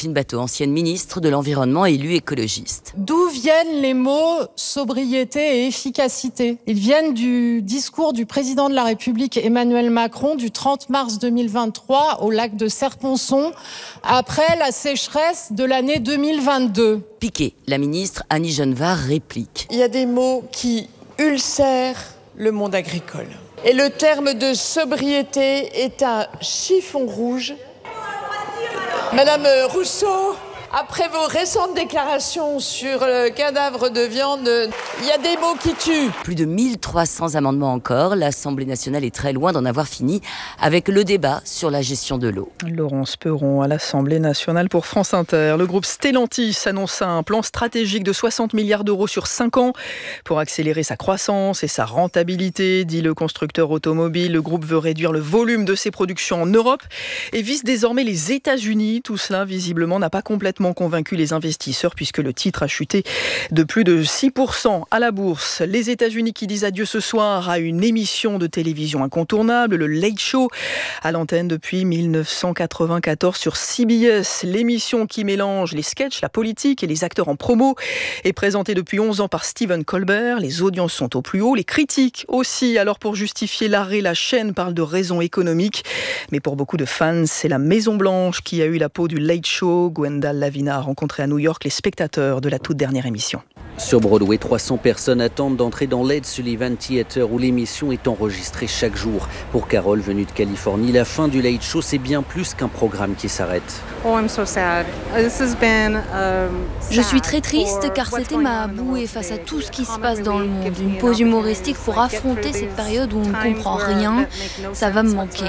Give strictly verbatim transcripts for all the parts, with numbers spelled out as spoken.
Delphine Batho, ancienne ministre de l'Environnement, élue écologiste. D'où viennent les mots sobriété et efficacité ? Ils viennent du discours du président de la République Emmanuel Macron du trente mars deux mille vingt-trois au lac de Serponçon, après la sécheresse de l'année deux mille vingt-deux. Piqué, la ministre Annie Genevard réplique. Il y a des mots qui ulcèrent le monde agricole. Et le terme de sobriété est un chiffon rouge. Madame Rousseau, après vos récentes déclarations sur le cadavre de viande, il y a des mots qui tuent. Plus de mille trois cents amendements encore. L'Assemblée nationale est très loin d'en avoir fini avec le débat sur la gestion de l'eau. Laurence Perron à l'Assemblée nationale pour France Inter. Le groupe Stellantis annonce un plan stratégique de soixante milliards d'euros sur cinq ans pour accélérer sa croissance et sa rentabilité, dit le constructeur automobile. Le groupe veut réduire le volume de ses productions en Europe et vise désormais les États-Unis. Tout cela, visiblement, n'a pas complètement convaincu les investisseurs puisque le titre a chuté de plus de six pour cent à la bourse. Les États-Unis qui disent adieu ce soir à une émission de télévision incontournable, le Late Show, à l'antenne depuis dix-neuf cent quatre-vingt-quatorze sur C B S. L'émission qui mélange les sketchs, la politique et les acteurs en promo est présentée depuis onze ans par Stephen Colbert. Les audiences sont au plus haut, les critiques aussi. Alors pour justifier l'arrêt, la chaîne parle de raisons économiques. Mais pour beaucoup de fans, c'est la Maison-Blanche qui a eu la peau du Late Show. Gwenda Lavina a rencontré à New York les spectateurs de la toute dernière émission. Sur Broadway, trois cents personnes attendent d'entrer dans l'Ed Sullivan Theatre où l'émission est enregistrée chaque jour. Pour Carole, venue de Californie, la fin du Late Show, c'est bien plus qu'un programme qui s'arrête. Oh, I'm so sad. This has been, um, Je suis très triste car c'était ma bouée face à tout ce qui se passe dans le monde. Une pause humoristique pour affronter cette période où on ne comprend rien. Ça va me manquer.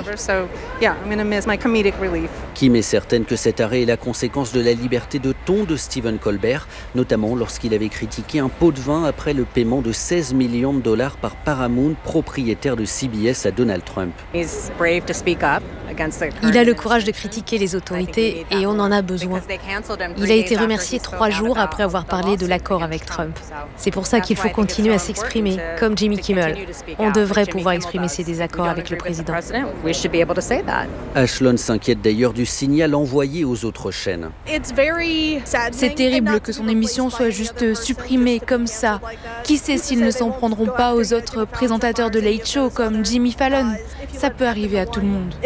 Kim est certaine que cet arrêt est la conséquence de la liberté de ton de Stephen Colbert, notamment lorsqu'il avait critiqué un pot de vin après le paiement de seize millions de dollars par Paramount, propriétaire de C B S, à Donald Trump. Il a le courage de critiquer les autorités et on en a besoin. Il a été remercié trois jours après avoir parlé de l'accord avec Trump. C'est pour ça qu'il faut continuer à s'exprimer, comme Jimmy Kimmel. On devrait pouvoir exprimer ses désaccords avec le président. Ashlon s'inquiète d'ailleurs du signal envoyé aux autres chaînes. C'est terrible que son émission soit juste supprimée comme ça. Qui sait s'ils ne s'en prendront pas aux autres présentateurs de Late Show comme Jimmy Fallon. Ça peut arriver à tout le monde.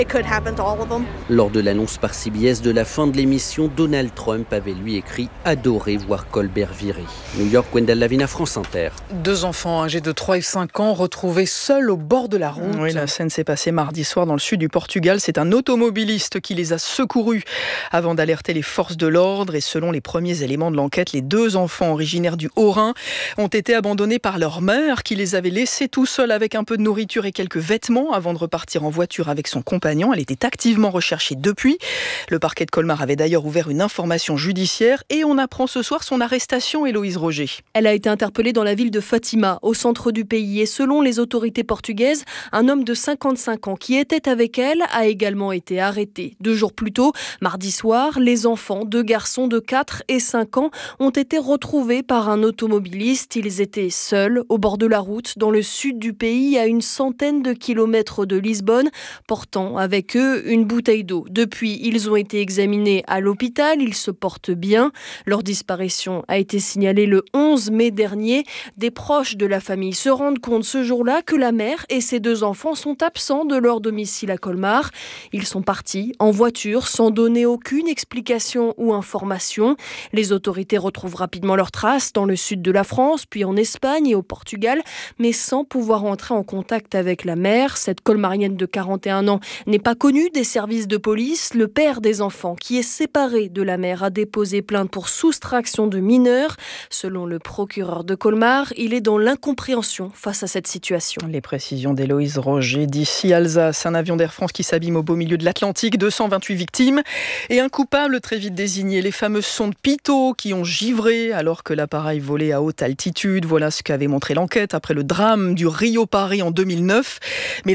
Lors de l'annonce par C B S de la fin de l'émission, Donald Trump avait lui écrit « Adorer voir Colbert viré ». New York, Gwenda Lavina, France Inter. Deux enfants âgés de trois et cinq ans retrouvés seuls au bord de la route. Oui, la scène s'est passée mardi soir dans le sud du Portugal. C'est un automobiliste qui les a secourus avant d'alerter les forces de l'ordre. Et selon les premiers éléments de l'enquête, les deux enfants originaires du Haut-Rhin ont été abandonnés par leur mère qui les avait laissés tout seuls avec un peu de nourriture et quelques vêtements avant de repartir en voiture avec son compagnon. Elle était activement recherchée depuis. Le parquet de Colmar avait d'ailleurs ouvert une information judiciaire et on apprend ce soir son arrestation, Héloïse Roger. Elle a été interpellée dans la ville de Fatima, au centre du pays. Et selon les autorités portugaises, un homme de cinquante-cinq ans qui était avec elle a également été arrêté. Deux jours plus tôt, mardi soir, les enfants, deux garçons de quatre et cinq ans, ont été retrouvés par un automobiliste. Ils étaient seuls au bord de la route dans le sud du pays, à une centaine de kilomètres de Lisbonne, portant avec eux une bouteille d'eau. Depuis, ils ont été examinés à l'hôpital. Ils se portent bien. Leur disparition a été signalée le onze mai dernier. Des proches de la famille se rendent compte ce jour-là que la mère et ses deux enfants sont absents de leur domicile à Colmar. Ils sont partis en voiture sans donner aucune explication ou information. Les autorités retrouvent rapidement leurs traces dans le sud de la France, puis en Espagne et au Portugal, mais sans pouvoir entrer en contact avec la mère. Cette colmarienne de quarante et un ans n'est pas connue des services de police. Le père des enfants, qui est séparé de la mère, a déposé plainte pour soustraction de mineurs. Selon le procureur de Colmar, il est dans l'incompréhension face à cette situation. Les précisions d'Héloïse Roger. D'ici Alsace, un avion d'Air France qui s'abîme au beau milieu de l'Atlantique, deux cent vingt-huit victimes et un coupable très vite désigné. Les fameuses sondes Pitot qui ont givré alors que l'appareil volait à haute altitude. Voilà ce qu'avait montré l'enquête après le drame du Rio-Paris en deux mille neuf. Mais la réponse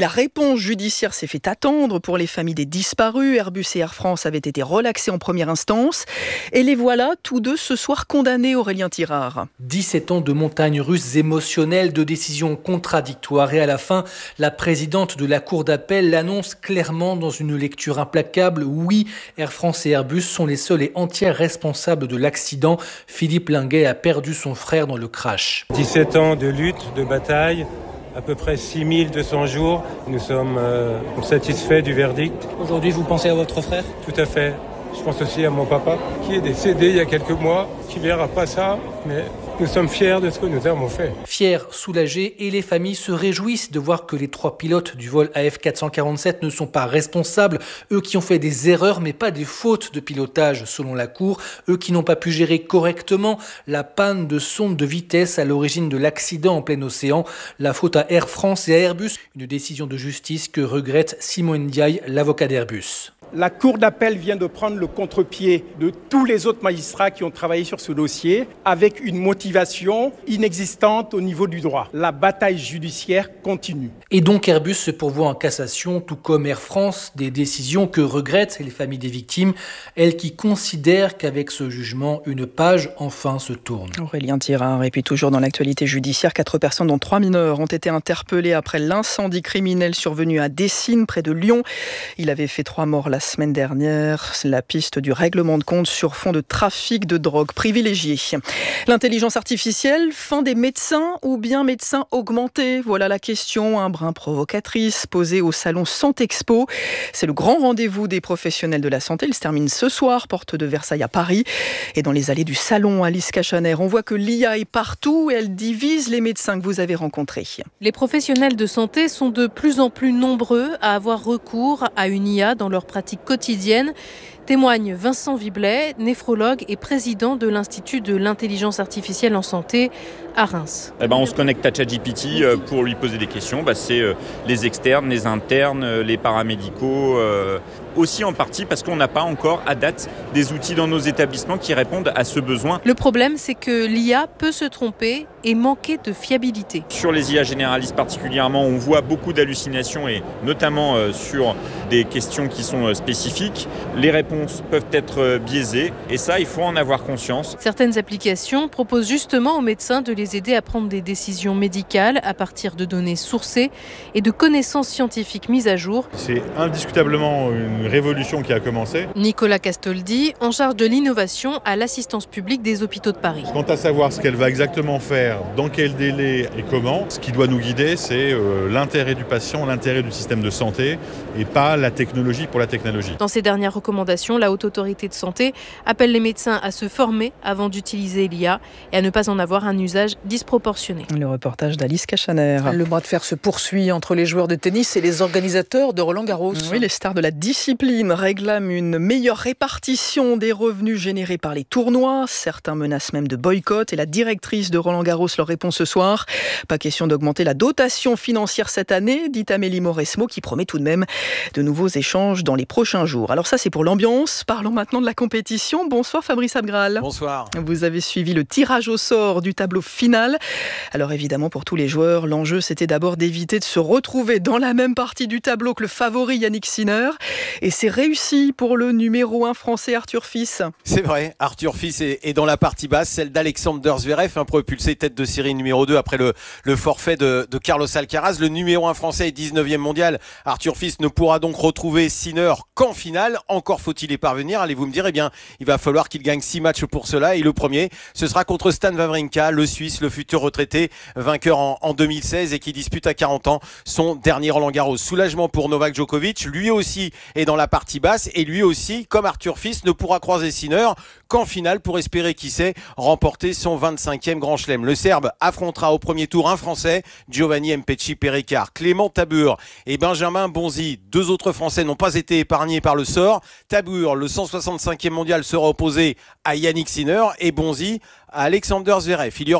réponse judiciaire s'est fait attendre pour les familles des disparus. Airbus et Air France avaient été relaxés en première instance. Et les voilà, tous deux ce soir condamnés, Aurélien Tirard. dix-sept ans de montagnes russes émotionnelles, de décisions contradictoires. Et à la fin, la présidente de la Cour d'appel l'annonce clairement dans une lecture implacable. Oui, Air France et Airbus sont les seuls et entiers responsables de l'accident. Philippe Linguet a perdu son frère dans le crash. dix-sept ans de lutte, de bataille, à peu près six mille deux cents jours. Nous sommes euh, satisfaits du verdict. Aujourd'hui, vous pensez à votre frère ? Tout à fait. Je pense aussi à mon papa, qui est décédé il y a quelques mois, qui verra pas ça, mais nous sommes fiers de ce que nous avons fait. Fiers, soulagés, et les familles se réjouissent de voir que les trois pilotes du vol A F quatre cent quarante-sept ne sont pas responsables. Eux qui ont fait des erreurs, mais pas des fautes de pilotage, selon la Cour. Eux qui n'ont pas pu gérer correctement la panne de sonde de vitesse à l'origine de l'accident en plein océan. La faute à Air France et à Airbus. Une décision de justice que regrette Simon Ndiaye, l'avocat d'Airbus. La Cour d'appel vient de prendre le contre-pied de tous les autres magistrats qui ont travaillé sur ce dossier avec une motivation inexistante au niveau du droit. La bataille judiciaire continue. Et donc Airbus se pourvoit en cassation, tout comme Air France, des décisions que regrettent les familles des victimes, elles qui considèrent qu'avec ce jugement, une page enfin se tourne. Aurélien Tirard. Et puis toujours dans l'actualité judiciaire, quatre personnes dont trois mineurs ont été interpellées après l'incendie criminel survenu à Dessines, près de Lyon. Il avait fait trois morts la semaine dernière. La piste du règlement de compte sur fond de trafic de drogue privilégié. L'intelligence artificielle, fin des médecins ou bien médecins augmentés ? Voilà la question, un brin provocatrice, posée au salon Santexpo. C'est le grand rendez-vous des professionnels de la santé. Il se termine ce soir, porte de Versailles à Paris. Et dans les allées du salon, Alice Cachaner, on voit que l'I A est partout et elle divise les médecins que vous avez rencontrés. Les professionnels de santé sont de plus en plus nombreux à avoir recours à une I A dans leur pratique quotidienne. Témoigne Vincent Viblet, néphrologue et président de l'Institut de l'intelligence artificielle en santé à Reims. Eh ben, on se connecte à ChatGPT pour lui poser des questions. Bah, c'est les externes, les internes, les paramédicaux, euh, aussi en partie parce qu'on n'a pas encore à date des outils dans nos établissements qui répondent à ce besoin. Le problème, c'est que l'I A peut se tromper et manquer de fiabilité. Sur les I A généralistes particulièrement, on voit beaucoup d'hallucinations et notamment euh, sur des questions qui sont euh, spécifiques. Les réponses peuvent être biaisées et ça, il faut en avoir conscience. Certaines applications proposent justement aux médecins de les aider à prendre des décisions médicales à partir de données sourcées et de connaissances scientifiques mises à jour. C'est indiscutablement une révolution qui a commencé. Nicolas Castoldi, en charge de l'innovation à l'assistance publique des hôpitaux de Paris. Quant à savoir ce qu'elle va exactement faire, dans quel délai et comment, ce qui doit nous guider, c'est euh, l'intérêt du patient, l'intérêt du système de santé et pas la technologie pour la technologie. Dans ses dernières recommandations, la Haute Autorité de Santé appelle les médecins à se former avant d'utiliser l'I A et à ne pas en avoir un usage disproportionné. Le reportage d'Alice Cachaner. Le bras de fer se poursuit entre les joueurs de tennis et les organisateurs de Roland-Garros. Oui, les stars de la discipline réclament une meilleure répartition des revenus générés par les tournois. Certains menacent même de boycott et la directrice de Roland-Garros leur répond ce soir. Pas question d'augmenter la dotation financière cette année, dit Amélie Mauresmo, qui promet tout de même de nouveaux échanges dans les prochains jours. Alors ça, c'est pour l'ambiance. Parlons maintenant de la compétition. Bonsoir Fabrice Abgral. Bonsoir. Vous avez suivi le tirage au sort du tableau final. Alors évidemment, pour tous les joueurs, l'enjeu c'était d'abord d'éviter de se retrouver dans la même partie du tableau que le favori Yannick Sinner. Et c'est réussi pour le numéro un français Arthur Fils. C'est vrai, Arthur Fils est, est dans la partie basse, celle d'Alexander Zverev, un propulsé tête de série numéro deux après le, le forfait de, de Carlos Alcaraz. Le numéro un français est dix-neuvième mondial. Arthur Fils ne pourra donc retrouver Sinner qu'en finale. Encore faut-il y parvenir. Allez-vous me dire, eh bien, il va falloir qu'il gagne six matchs pour cela. Et le premier, ce sera contre Stan Wawrinka, le Suisse, le futur retraité, vainqueur en, en deux mille seize et qui dispute à quarante ans son dernier Roland-Garros. Soulagement pour Novak Djokovic. Lui aussi est dans la partie basse et lui aussi, comme Arthur Fils, ne pourra croiser Sinner qu'en finale pour espérer, qui sait, remporter son vingt-cinquième Grand Chelem. Le Serbe affrontera au premier tour un Français, Giovanni Mpetshi Perricard. Clément Tabur et Benjamin Bonzi, deux autres Français, n'ont pas été épargnés par le sort. Tabur, le cent soixante-cinquième mondial, sera opposé à Yannick Sinner et Bonzi à Alexander Zverev. Il y aura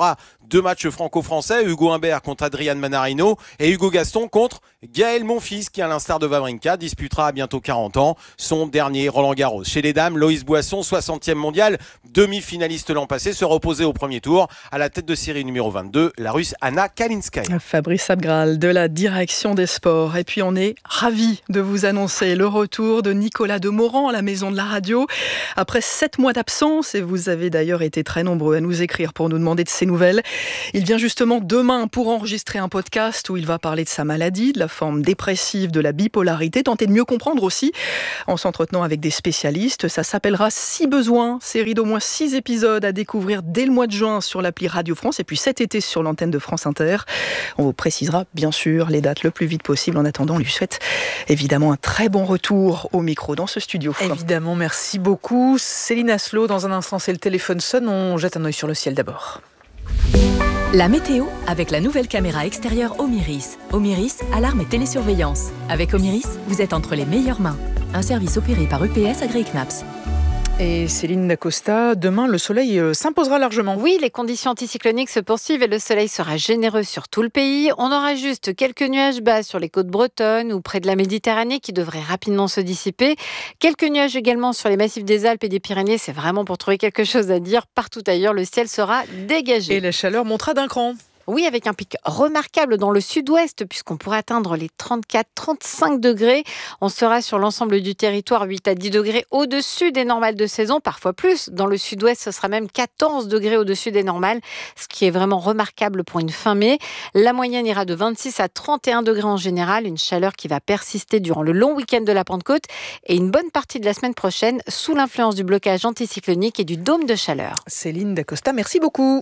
Deux matchs franco-français, Hugo Humbert contre Adrian Manarino et Hugo Gaston contre Gaël Monfils qui, à l'instar de Wawrinka, disputera à bientôt quarante ans son dernier Roland-Garros. Chez les dames, Loïs Boisson, soixantième mondial, demi-finaliste l'an passé, se reposait au premier tour à la tête de série numéro vingt-deux, la Russe Anna Kalinskaya. Fabrice Abgral de la direction des sports. Et puis on est ravis de vous annoncer le retour de Nicolas Demorand à la maison de la radio. Après sept mois d'absence, et vous avez d'ailleurs été très nombreux à nous écrire pour nous demander de ses nouvelles, il vient justement demain pour enregistrer un podcast où il va parler de sa maladie, de la forme dépressive, de la bipolarité, tenter de mieux comprendre aussi en s'entretenant avec des spécialistes. Ça s'appellera Si besoin, série d'au moins six épisodes à découvrir dès le mois de juin sur l'appli Radio France et puis cet été sur l'antenne de France Inter. On vous précisera bien sûr les dates le plus vite possible. En attendant, on lui souhaite évidemment un très bon retour au micro dans ce studio. Évidemment, merci beaucoup. Céline Asselot, dans un instant, c'est le téléphone sonne. On jette un œil sur le ciel d'abord. La météo avec la nouvelle caméra extérieure Omiris. Omiris, alarme et télésurveillance. Avec Omiris, vous êtes entre les meilleures mains. Un service opéré par U P S agréé C N A P S. Et Céline Dacosta, demain, le soleil s'imposera largement. Oui, les conditions anticycloniques se poursuivent et le soleil sera généreux sur tout le pays. On aura juste quelques nuages bas sur les côtes bretonnes ou près de la Méditerranée qui devraient rapidement se dissiper. Quelques nuages également sur les massifs des Alpes et des Pyrénées. C'est vraiment pour trouver quelque chose à dire. Partout ailleurs, le ciel sera dégagé. Et la chaleur montera d'un cran. Oui, avec un pic remarquable dans le sud-ouest, puisqu'on pourra atteindre les trente-quatre à trente-cinq degrés. On sera sur l'ensemble du territoire huit à dix degrés au-dessus des normales de saison, parfois plus. Dans le sud-ouest, ce sera même quatorze degrés au-dessus des normales, ce qui est vraiment remarquable pour une fin mai. La moyenne ira de vingt-six à trente et un degrés en général, une chaleur qui va persister durant le long week-end de la Pentecôte et une bonne partie de la semaine prochaine sous l'influence du blocage anticyclonique et du dôme de chaleur. Céline Dacosta, merci beaucoup.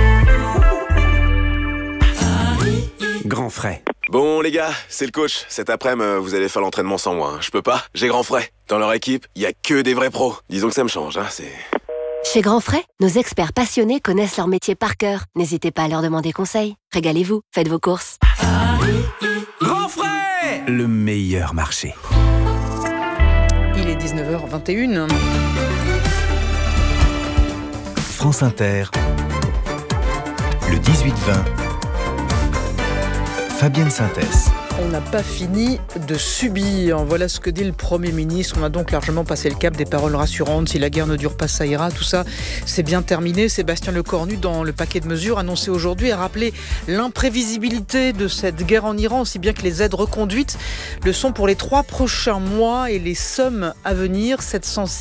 Grand frais. Bon les gars, c'est le coach. Cet après-midi, vous allez faire l'entraînement sans moi. Hein. Je peux pas, j'ai Grand frais. Dans leur équipe, il y a que des vrais pros. Disons que ça me change, hein, c'est... Chez Grand Frais, nos experts passionnés connaissent leur métier par cœur. N'hésitez pas à leur demander conseil. Régalez-vous, faites vos courses. Grand frais, le meilleur marché. Il est dix-neuf heures vingt et une. France Inter, le dix-huit vingt. Fabienne Synthèse. On n'a pas fini de subir. Voilà ce que dit le Premier ministre. On a donc largement passé le cap des paroles rassurantes. Si la guerre ne dure pas, ça ira. Tout ça, c'est bien terminé. Sébastien Lecornu, dans le paquet de mesures annoncé aujourd'hui, a rappelé l'imprévisibilité de cette guerre en Iran, aussi bien que les aides reconduites le sont pour les trois prochains mois et les sommes à venir, sept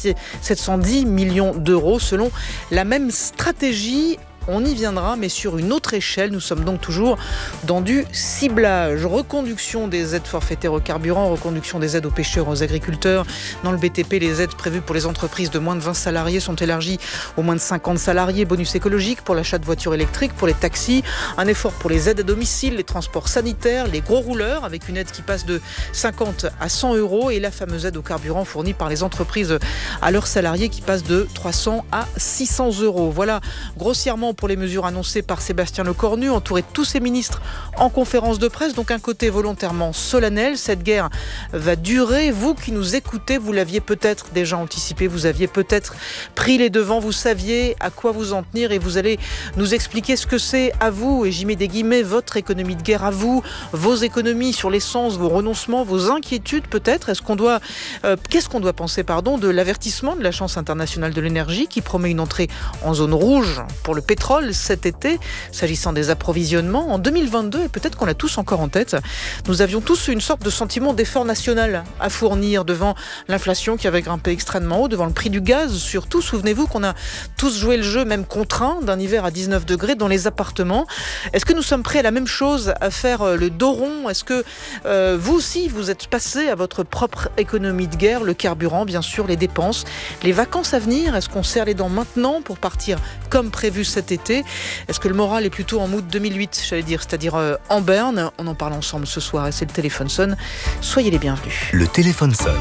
cent dix millions d'euros, selon la même stratégie. On y viendra, mais sur une autre échelle. Nous sommes donc toujours dans du ciblage. Reconduction des aides forfaitaires aux carburants, reconduction des aides aux pêcheurs, aux agriculteurs. Dans le B T P, les aides prévues pour les entreprises de moins de vingt salariés sont élargies aux moins de cinquante salariés. Bonus écologique pour l'achat de voitures électriques, pour les taxis. Un effort pour les aides à domicile, les transports sanitaires, les gros rouleurs, avec une aide qui passe de cinquante à cent euros. Et la fameuse aide aux carburants fournie par les entreprises à leurs salariés qui passe de trois cents à six cents euros. Voilà, grossièrement, pour les mesures annoncées par Sébastien Lecornu, entouré de tous ses ministres en conférence de presse. Donc un côté volontairement solennel. Cette guerre va durer. Vous qui nous écoutez, vous l'aviez peut-être déjà anticipé, vous aviez peut-être pris les devants, vous saviez à quoi vous en tenir et vous allez nous expliquer ce que c'est à vous, et j'y mets des guillemets, votre économie de guerre à vous, vos économies sur l'essence, vos renoncements, vos inquiétudes peut-être. Est-ce qu'on doit, euh, qu'est-ce qu'on doit penser pardon, de l'avertissement de l'Agence internationale de l'énergie qui promet une entrée en zone rouge pour le pétrole cet été, s'agissant des approvisionnements en deux mille vingt-deux, et peut-être qu'on l'a tous encore en tête. Nous avions tous une sorte de sentiment d'effort national à fournir devant l'inflation qui avait grimpé extrêmement haut, devant le prix du gaz surtout. Souvenez-vous qu'on a tous joué le jeu, même contraint, d'un hiver à dix-neuf degrés dans les appartements. Est-ce que nous sommes prêts à la même chose, à faire le dos rond? Est-ce que euh, vous aussi, vous êtes passé à votre propre économie de guerre, le carburant, bien sûr, les dépenses, les vacances à venir? Est-ce qu'on serre les dents maintenant pour partir comme prévu cet été? Est-ce que le moral est plutôt en mood deux mille huit, j'allais dire, c'est-à-dire euh, en berne? On en parle ensemble ce soir et c'est le téléphone sonne. Soyez les bienvenus. Le téléphone sonne.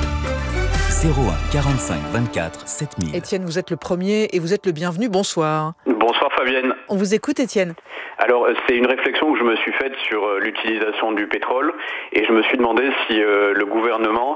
zéro un quarante-cinq vingt-quatre sept mille. Étienne, vous êtes le premier et vous êtes le bienvenu. Bonsoir. Bonsoir Fabienne. On vous écoute, Étienne. Alors, c'est une réflexion que je me suis faite sur l'utilisation du pétrole et je me suis demandé si euh, le gouvernement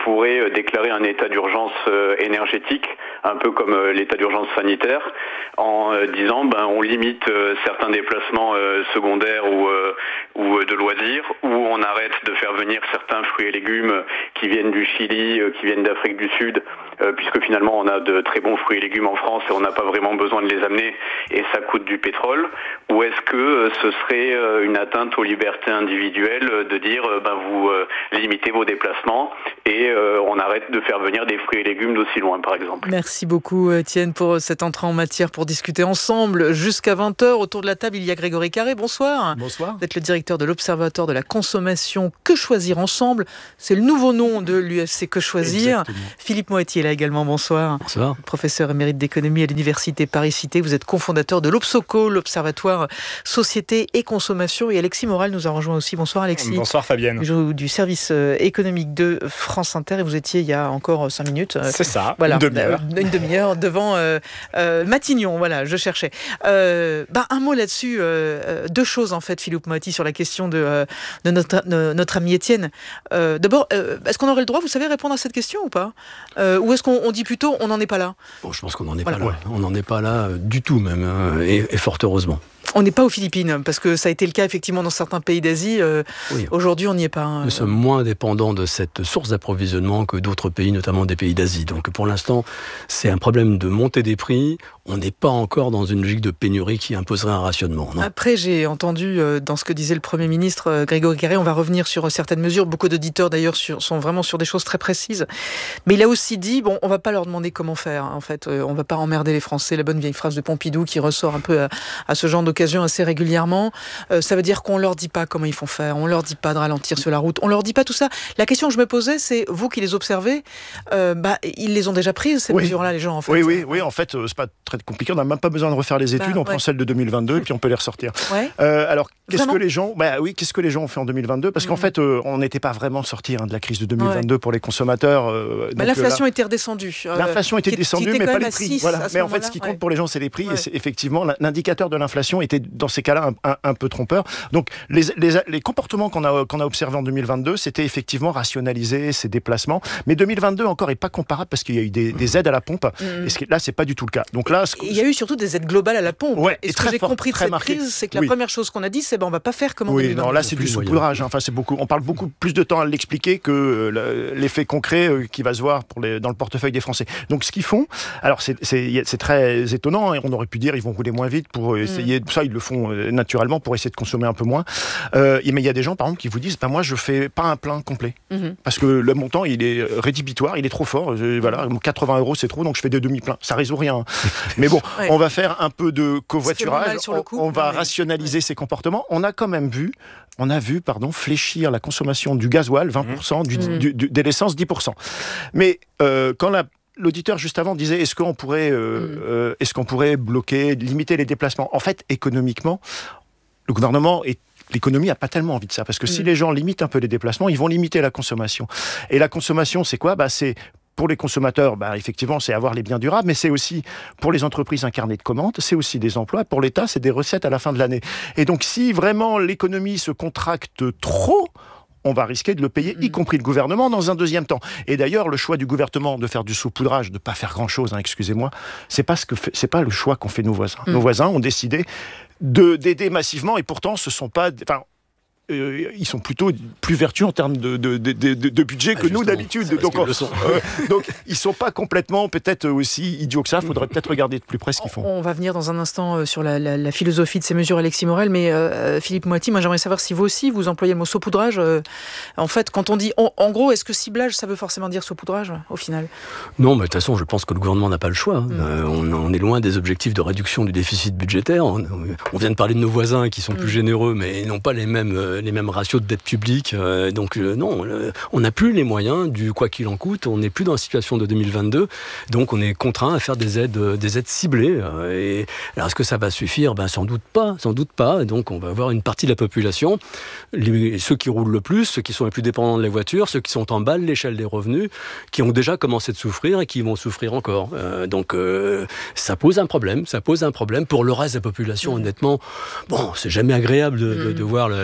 pourrait déclarer un état d'urgence énergétique, un peu comme l'état d'urgence sanitaire, en disant ben on limite certains déplacements secondaires ou, ou de loisirs, ou on arrête de faire venir certains fruits et légumes qui viennent du Chili, qui viennent d'Afrique du Sud, puisque finalement on a de très bons fruits et légumes en France et on n'a pas vraiment besoin de les amener et ça coûte du pétrole. Ou est-ce que ce serait une atteinte aux libertés individuelles de dire ben vous limitez vos déplacements et on arrête de faire venir des fruits et légumes d'aussi loin, par exemple. Merci beaucoup Étienne pour cette entrée en matière pour discuter ensemble jusqu'à vingt heures. Autour de la table, il y a Grégory Carré. Bonsoir. Bonsoir. Vous êtes le directeur de l'Observatoire de la consommation Que Choisir Ensemble. C'est le nouveau nom de l'U F C Que Choisir. Exactement. Philippe Moëtier est là également. Bonsoir. Bonsoir. Professeur émérite d'économie à l'Université Paris-Cité. Vous êtes cofondateur de l'Obsoco, l'Observatoire Société et Consommation. Et Alexis Morel nous a rejoint aussi. Bonsoir Alexis. Bonsoir Fabienne. Du service économique de France Inter. Et vous étiez il y a encore cinq minutes. C'est ça, voilà, une demi-heure. Une demi-heure devant euh, euh, Matignon. Voilà, je cherchais. Euh, bah, un mot là-dessus. Euh, deux choses en fait, Philippe Moëtier, sur la question de, euh, de notre, de notre ami Étienne. Euh, d'abord, euh, est-ce qu'on aurait le droit, vous savez, répondre à cette question ou pas euh, Ou est-ce qu'on on dit plutôt on n'en est pas là? Bon, je pense qu'on n'en est voilà. pas là. Ouais. On n'en est pas là du tout même, hein, et, et fort heureusement. On n'est pas aux Philippines, parce que ça a été le cas effectivement dans certains pays d'Asie. Euh, oui. Aujourd'hui, on n'y est pas. Hein. Nous sommes moins dépendants de cette source d'approvisionnement que d'autres pays, notamment des pays d'Asie. Donc pour l'instant, c'est un problème de montée des prix. On n'est pas encore dans une logique de pénurie qui imposerait un rationnement. Non. Après, j'ai entendu euh, dans ce que disait le Premier ministre euh, Grégory Carré, on va revenir sur certaines mesures. Beaucoup d'auditeurs d'ailleurs sur, sont vraiment sur des choses très précises. Mais il a aussi dit, bon, on ne va pas leur demander comment faire. En fait, euh, on ne va pas emmerder les Français. La bonne vieille phrase de Pompidou qui ressort un peu à, à ce genre d'occasion assez régulièrement. Euh, ça veut dire qu'on leur dit pas comment ils font faire. On leur dit pas de ralentir sur la route. On leur dit pas tout ça. La question que je me posais, c'est vous qui les observez, euh, bah, ils les ont déjà prises ces oui. mesures-là, les gens en fait. Oui, oui, oui. En fait, euh, c'est pas très compliqué. On n'a même pas besoin de refaire les études. Bah, on ouais. prend celles de deux mille vingt-deux et puis on peut les ressortir. Ouais. Euh, alors, qu'est-ce vraiment que les gens, bah oui, qu'est-ce que les gens ont fait en deux mille vingt-deux? Parce mmh. qu'en fait, euh, on n'était pas vraiment sorti hein, de la crise de deux mille vingt-deux ouais. pour les consommateurs. Euh, bah, donc, l'inflation là, était redescendue. Euh, l'inflation était descendue, mais pas les prix. Voilà. Mais en fait, ce qui compte ouais. pour les gens, c'est les prix. Ouais. Et c'est, effectivement, l'indicateur de l'inflation était dans ces cas-là un, un, un peu trompeur. Donc, les, les, les comportements qu'on a, qu'on a observés en deux mille vingt-deux, c'était effectivement rationaliser ces déplacements. Mais deux mille vingt-deux encore est pas comparable parce qu'il y a eu des, des aides à la pompe. Mmh. Et ce qui, là, c'est pas du tout le cas. Donc là, ce, il y a eu surtout des aides globales à la pompe. Ouais, et ce très que j'ai fort, compris de cette marqué. crise, c'est que la oui. première chose qu'on a dit, c'est ben on va pas faire comme en oui, deux mille vingt-deux. non, là c'est du saupoudrage. Hein. Enfin, c'est beaucoup. On parle beaucoup plus de temps à l'expliquer que euh, l'effet concret euh, qui va se voir pour les, dans le portefeuille des Français. Donc ce qu'ils font, alors c'est, c'est, c'est très étonnant. Hein. On aurait pu dire ils vont rouler moins vite pour essayer. Mm. Ça, ils le font euh, naturellement pour essayer de consommer un peu moins. Euh, mais il y a des gens, par exemple, qui vous disent, ben moi je fais pas un plein complet mm-hmm. parce que le montant il est rédhibitoire, il est trop fort. Je, voilà, quatre-vingts euros c'est trop, donc je fais des demi-pleins. Ça résout rien. Hein. Mais bon, ouais. on va faire un peu de covoiturage. On, on va ouais. rationaliser ouais. ces comportements. On a quand même vu, on a vu, pardon, fléchir la consommation du gasoil vingt pour cent, mmh. du, du, du, de l'essence dix pour cent. Mais euh, quand la l'auditeur juste avant disait est-ce qu'on pourrait, euh, mmh. euh, est-ce qu'on pourrait bloquer, limiter les déplacements? En fait, économiquement, le gouvernement est L'économie n'a pas tellement envie de ça, parce que mmh. si les gens limitent un peu les déplacements, ils vont limiter la consommation. Et la consommation, c'est quoi? Bah, c'est pour les consommateurs, bah, effectivement, c'est avoir les biens durables, mais c'est aussi pour les entreprises un carnet de commandes, c'est aussi des emplois. Pour l'État, c'est des recettes à la fin de l'année. Et donc, si vraiment l'économie se contracte trop, on va risquer de le payer, y compris le gouvernement, dans un deuxième temps. Et d'ailleurs, le choix du gouvernement de faire du saupoudrage, de ne pas faire grand-chose, hein, excusez-moi, c'est pas ce que fait, c'est pas le choix qu'ont fait nos voisins. Mmh. Nos voisins ont décidé de, d'aider massivement, et pourtant, ce sont pas... Enfin, Euh, ils sont plutôt plus vertueux en termes de, de, de, de, de budget ah, que nous d'habitude. Donc, le sont. Euh, donc ils ne sont pas complètement peut-être aussi idiots que ça. Il faudrait peut-être regarder de plus près ce qu'ils font. On va venir dans un instant sur la, la, la philosophie de ces mesures, Alexis Morel. Mais euh, Philippe Moëtier, moi j'aimerais savoir si vous aussi vous employez le mot saupoudrage. Euh, en fait, quand on dit, on, en gros, est-ce que ciblage, ça veut forcément dire saupoudrage au final? Non, mais de toute façon, je pense que le gouvernement n'a pas le choix. Mmh. Euh, on, on est loin des objectifs de réduction du déficit budgétaire. On, on vient de parler de nos voisins qui sont mmh. plus généreux, mais n'ont pas les mêmes, euh, les mêmes ratios de dette publique. Euh, donc euh, non, euh, on n'a plus les moyens du quoi qu'il en coûte. On n'est plus dans la situation de deux mille vingt-deux. Donc on est contraint à faire des aides, euh, des aides ciblées. Euh, et alors est-ce que ça va suffire? Ben sans doute pas, sans doute pas. Et donc on va avoir une partie de la population, les, ceux qui roulent le plus, ceux qui sont les plus dépendants de la voiture, ceux qui sont en bas de l'échelle des revenus, qui ont déjà commencé de souffrir et qui vont souffrir encore. Euh, donc euh, ça pose un problème. Ça pose un problème pour le reste de la population. Honnêtement, bon, c'est jamais agréable de, de, de voir le, le, le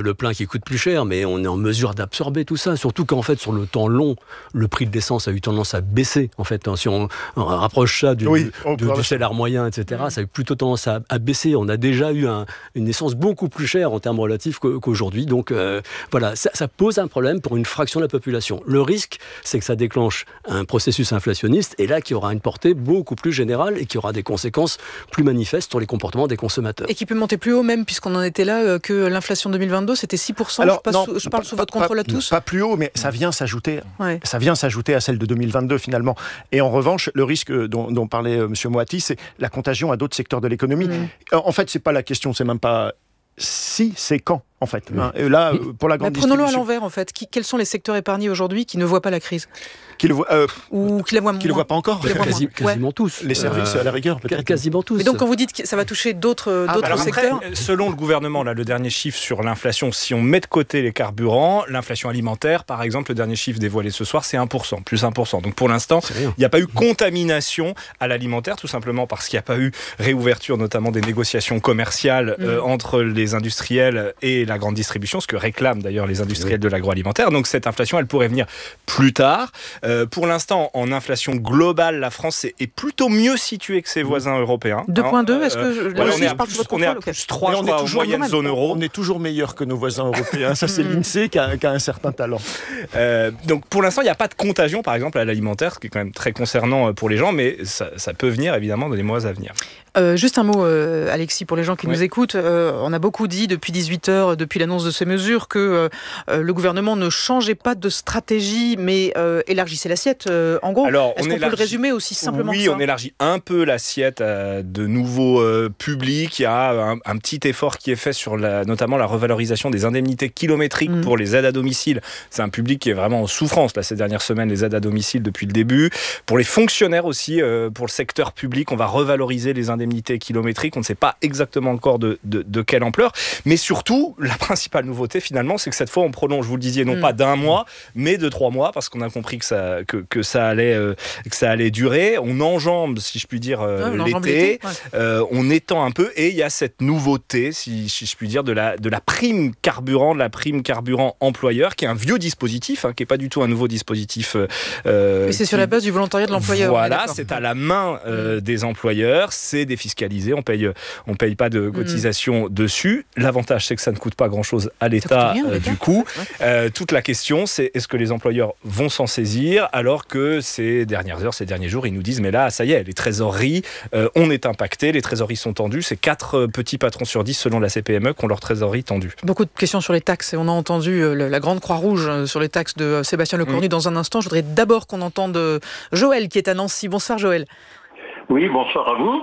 le plein qui coûte plus cher, mais on est en mesure d'absorber tout ça. Surtout qu'en fait, sur le temps long, le prix de l'essence a eu tendance à baisser. En fait, hein, si on, on rapproche ça du, oui, du, du salaire moyen, et cetera, mmh. ça a eu plutôt tendance à, à baisser. On a déjà eu un, une essence beaucoup plus chère en termes relatifs qu'aujourd'hui. Donc euh, voilà, ça, ça pose un problème pour une fraction de la population. Le risque, c'est que ça déclenche un processus inflationniste, et là, qui aura une portée beaucoup plus générale et qui aura des conséquences plus manifestes sur les comportements des consommateurs. Et qui peut monter plus haut, même, puisqu'on en était là, euh, que l'inflation deux mille vingt-deux, c'était six pour cent. Alors, je, non, sous, je parle pas, sous votre pas, contrôle à tous. Pas plus haut, mais ça vient s'ajouter. Ouais. Ça vient s'ajouter à celle de deux mille vingt-deux, finalement. Et en revanche, le risque dont, dont parlait euh, M. Moati, c'est la contagion à d'autres secteurs de l'économie. Mmh. En fait, c'est pas la question, c'est même pas si, c'est quand, en fait. Oui. Hein. Et là, pour la grande bah, prenons-le distribution... à l'envers, en fait. Qui, quels sont les secteurs épargnés aujourd'hui qui ne voient pas la crise ? Qui le voient, euh, ou qui la voient moins. Qui le voient pas encore. Quasi, quasiment ouais. tous. Les services, euh, à la rigueur, peut-être. Quasiment tous. Mais donc, quand vous dites que ça va toucher d'autres, ah, d'autres bah secteurs... Après, selon le gouvernement, là, le dernier chiffre sur l'inflation, si on met de côté les carburants, l'inflation alimentaire, par exemple, le dernier chiffre dévoilé ce soir, c'est un pour cent, plus un pour cent. Donc, pour l'instant, il n'y a pas eu contamination à l'alimentaire, tout simplement parce qu'il n'y a pas eu réouverture, notamment des négociations commerciales mmh. euh, entre les industriels et la grande distribution, ce que réclament d'ailleurs les industriels de l'agroalimentaire. Donc, cette inflation, elle pourrait venir plus tard. Euh, pour l'instant, en inflation globale, la France est plutôt mieux située que ses voisins européens. deux virgule deux, est-ce que je, euh, ouais, on, est à plus, on est à plus trois, je crois, en moyenne zone euro. On est toujours meilleur que nos voisins européens. Ça, c'est l'INSEE qui a, qui a un certain talent. Euh, donc, pour l'instant, il n'y a pas de contagion, par exemple, à l'alimentaire, ce qui est quand même très concernant pour les gens, mais ça, ça peut venir, évidemment, dans les mois à venir. Euh, juste un mot, euh, Alexis, pour les gens qui oui. nous écoutent. Euh, on a beaucoup dit depuis dix-huit heures, depuis l'annonce de ces mesures, que euh, le gouvernement ne changeait pas de stratégie, mais euh, élargissait l'assiette. Euh, en gros, Alors, est-ce qu'on élargit... peut le résumer aussi simplement oui, que ça ? Oui, on élargit un peu l'assiette à de nouveaux euh, publics. Il y a un, un petit effort qui est fait sur la, notamment la revalorisation des indemnités kilométriques mmh. pour les aides à domicile. C'est un public qui est vraiment en souffrance là, ces dernières semaines, les aides à domicile depuis le début. Pour les fonctionnaires aussi, euh, pour le secteur public, on va revaloriser les indemnités kilométriques, on ne sait pas exactement encore de, de, de quelle ampleur, mais surtout, la principale nouveauté finalement, c'est que cette fois on prolonge, vous le disiez, non mmh. pas d'un mois, mais de trois mois, parce qu'on a compris que ça, que, que ça, allait, euh, que ça allait durer. On enjambe, si je puis dire, euh, ouais, l'été, l'été ouais. euh, on étend un peu, et il y a cette nouveauté, si, si je puis dire, de la, de la prime carburant, de la prime carburant employeur, qui est un vieux dispositif, hein, qui n'est pas du tout un nouveau dispositif. Euh, mais c'est qui... sur la base du volontariat de l'employeur. Voilà, c'est à la main euh, mmh. des employeurs, c'est défiscalisé, on paye, on paye pas de cotisation mmh. dessus. L'avantage, c'est que ça ne coûte pas grand-chose à l'État, rien, euh, du coup. Euh, toute la question, c'est est-ce que les employeurs vont s'en saisir, alors que ces dernières heures, ces derniers jours, ils nous disent, mais là, ça y est, les trésoreries, euh, on est impacté, les trésoreries sont tendues. C'est quatre petits patrons sur dix, selon la C P M E, qui ont leur trésorerie tendue. Beaucoup de questions sur les taxes, et on a entendu euh, la grande Croix-Rouge sur les taxes de Sébastien Lecornu mmh. dans un instant. Je voudrais d'abord qu'on entende Joël, qui est à Nancy. Bonsoir, Joël. Oui, bonsoir à vous.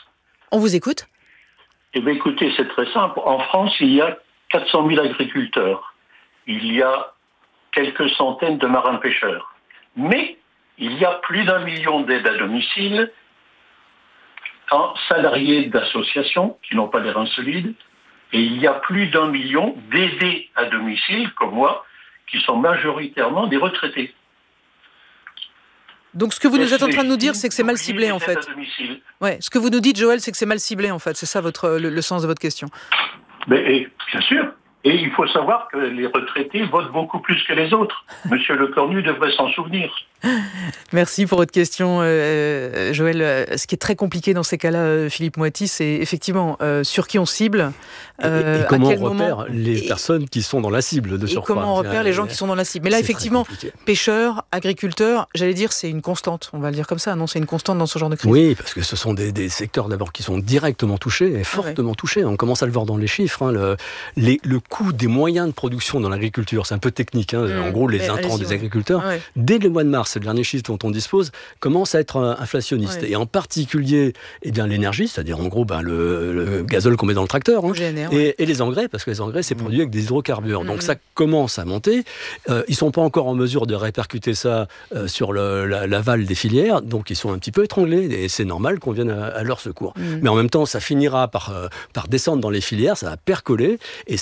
On vous écoute ? Eh bien, écoutez, c'est très simple. En France, il y a quatre cent mille agriculteurs. Il y a quelques centaines de marins-pêcheurs. Mais il y a plus d'un million d'aides à domicile, en salariés d'associations qui n'ont pas les reins solides, et il y a plus d'un million d'aidés à domicile, comme moi, qui sont majoritairement des retraités. Donc ce que vous nous êtes en train de nous dire, c'est que c'est mal ciblé en fait. Ouais, ce que vous nous dites, Joël, c'est que c'est mal ciblé en fait. C'est ça votre, le, le sens de votre question. Mais, bien sûr. Et il faut savoir que les retraités votent beaucoup plus que les autres. Monsieur Lecornu devrait s'en souvenir. Merci pour votre question, euh, Joël. Ce qui est très compliqué dans ces cas-là, Philippe Moati, c'est effectivement euh, sur qui on cible. Euh, et, et comment à quel on repère moment, les et, personnes qui sont dans la cible de surcroît. Et comment on repère les gens qui sont dans la cible. Mais là, effectivement, pêcheurs, agriculteurs, j'allais dire, c'est une constante. On va le dire comme ça, non ? C'est une constante dans ce genre de crise. Oui, parce que ce sont des, des secteurs d'abord qui sont directement touchés, et fortement ah ouais. touchés. On commence à le voir dans les chiffres. Hein, le, les, le coût des moyens de production dans l'agriculture, c'est un peu technique. Hein, mmh, en gros, les intrants des ouais. agriculteurs, ah ouais. dès le mois de mars, c'est le dernier chiffre dont on dispose, commence à être inflationniste. Ouais. Et en particulier, eh bien, l'énergie, c'est-à-dire en gros ben, le, le gazole qu'on met dans le tracteur, hein, G N R, et, ouais. et les engrais, parce que les engrais, c'est mmh. produit avec des hydrocarbures. Mmh. Donc ça commence à monter. Euh, ils ne sont pas encore en mesure de répercuter ça euh, sur le, la, l'aval des filières, donc ils sont un petit peu étranglés, et c'est normal qu'on vienne à, à leur secours. Mmh. Mais en même temps, ça finira par, euh, par descendre dans les filières, ça va percoler, et c'est un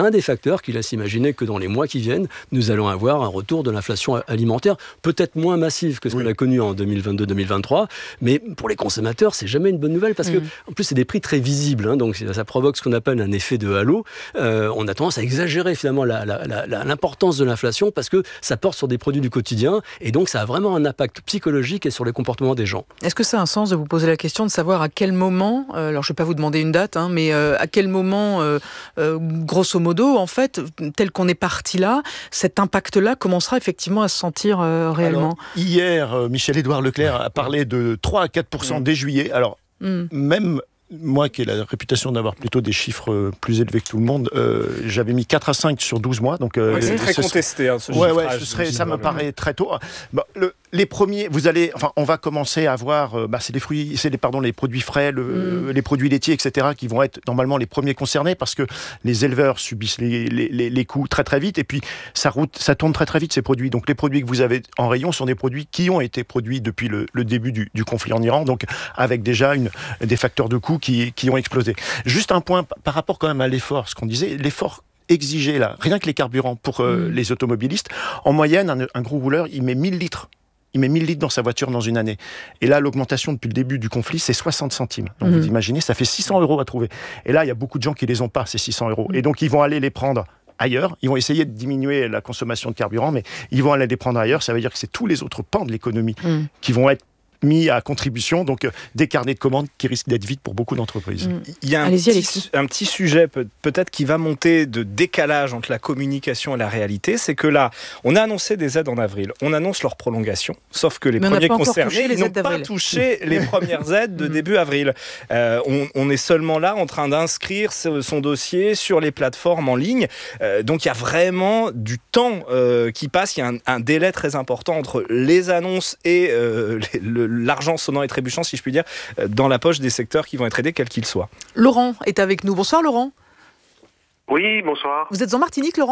un des facteurs qui laisse imaginer que dans les mois qui viennent, nous allons avoir un retour de l'inflation alimentaire, peut-être moins massive que ce oui. qu'on a connu en deux mille vingt-deux deux mille vingt-trois, mais pour les consommateurs, c'est jamais une bonne nouvelle, parce mmh. que, en plus, c'est des prix très visibles, hein, donc ça provoque ce qu'on appelle un effet de halo. Euh, on a tendance à exagérer finalement la, la, la, la, l'importance de l'inflation, parce que ça porte sur des produits du quotidien, et donc ça a vraiment un impact psychologique et sur les comportements des gens. Est-ce que ça a un sens de vous poser la question de savoir à quel moment, euh, alors je ne vais pas vous demander une date, hein, mais euh, à quel moment, euh, euh, grosso modo, en fait, tel qu'on est parti là, cet impact-là commencera effectivement à se sentir euh, réellement? Alors, hier, euh, Michel-Édouard Leclerc a parlé de trois à quatre pour cent mmh. dès juillet. Alors, mmh. même... moi qui ai la réputation d'avoir plutôt des chiffres plus élevés que tout le monde, euh, j'avais mis quatre à cinq sur douze mois. Donc, euh, ouais, c'est très ce contesté, hein, ce ouais, chiffrage. Ouais, ce serait, ça me paraît très tôt. Bon, le, les premiers, vous allez, enfin, on va commencer à voir, euh, bah, c'est les fruits, c'est les, pardon, les produits frais, le, mm. les produits laitiers, et cetera, qui vont être normalement les premiers concernés, parce que les éleveurs subissent les, les, les, les coûts très très vite, et puis ça, route, ça tourne très très vite, ces produits. Donc les produits que vous avez en rayon sont des produits qui ont été produits depuis le, le début du, du conflit en Iran, donc avec déjà une, des facteurs de coûts qui, qui ont explosé. Juste un point par rapport quand même à l'effort, ce qu'on disait, l'effort exigé là, rien que les carburants pour euh, mmh. les automobilistes, en moyenne, un, un gros rouleur, il met mille litres. Il met mille litres dans sa voiture dans une année. Et là, l'augmentation depuis le début du conflit, c'est soixante centimes. Donc mmh. vous imaginez, ça fait six cents euros à trouver. Et là, il y a beaucoup de gens qui les ont pas, ces six cents euros. Mmh. Et donc, ils vont aller les prendre ailleurs. Ils vont essayer de diminuer la consommation de carburant, mais ils vont aller les prendre ailleurs. Ça veut dire que c'est tous les autres pans de l'économie mmh. qui vont être mis à contribution, donc euh, des carnets de commandes qui risquent d'être vides pour beaucoup d'entreprises. Mmh. Il y a un petit, un petit sujet peut- peut-être qui va monter de décalage entre la communication et la réalité, c'est que là, on a annoncé des aides en avril, on annonce leur prolongation, sauf que les Mais premiers concernés n'ont pas d'avril. touché les premières aides de début avril. Euh, on, on est seulement là en train d'inscrire son dossier sur les plateformes en ligne, euh, donc il y a vraiment du temps euh, qui passe, il y a un, un délai très important entre les annonces et euh, les, le l'argent sonnant et trébuchant, si je puis dire, dans la poche des secteurs qui vont être aidés, quels qu'ils soient. Laurent est avec nous. Bonsoir Laurent. Oui, bonsoir. Vous êtes en Martinique, Laurent ?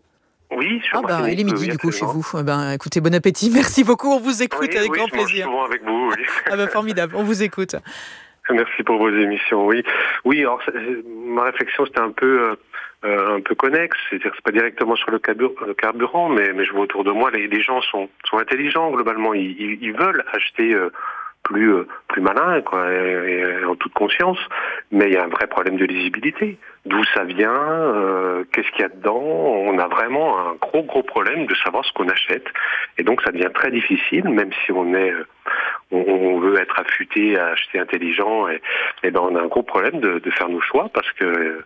Oui, je suis ah en bah, Martinique. Il est midi oui, du coup chez vous. Eh ben, écoutez, bon appétit. Merci beaucoup. On vous écoute oui, avec oui, grand je mange plaisir. souvent avec vous, oui. Ah bah, formidable. On vous écoute. Merci pour vos émissions. Oui, oui. Alors ma réflexion c'était un peu. Euh, Euh, un peu connexe, c'est-à-dire que c'est pas directement sur le, cabur- le carburant, mais, mais je vois autour de moi, les, les gens sont, sont intelligents globalement, ils, ils, ils veulent acheter euh, plus euh, plus malin, quoi, et, et en toute conscience, mais il y a un vrai problème de lisibilité. D'où ça vient, euh, qu'est-ce qu'il y a dedans? On a vraiment un gros gros problème de savoir ce qu'on achète, et donc ça devient très difficile, même si on est euh, on, on veut être affûté à acheter intelligent, et, et ben on a un gros problème de, de faire nos choix parce que euh,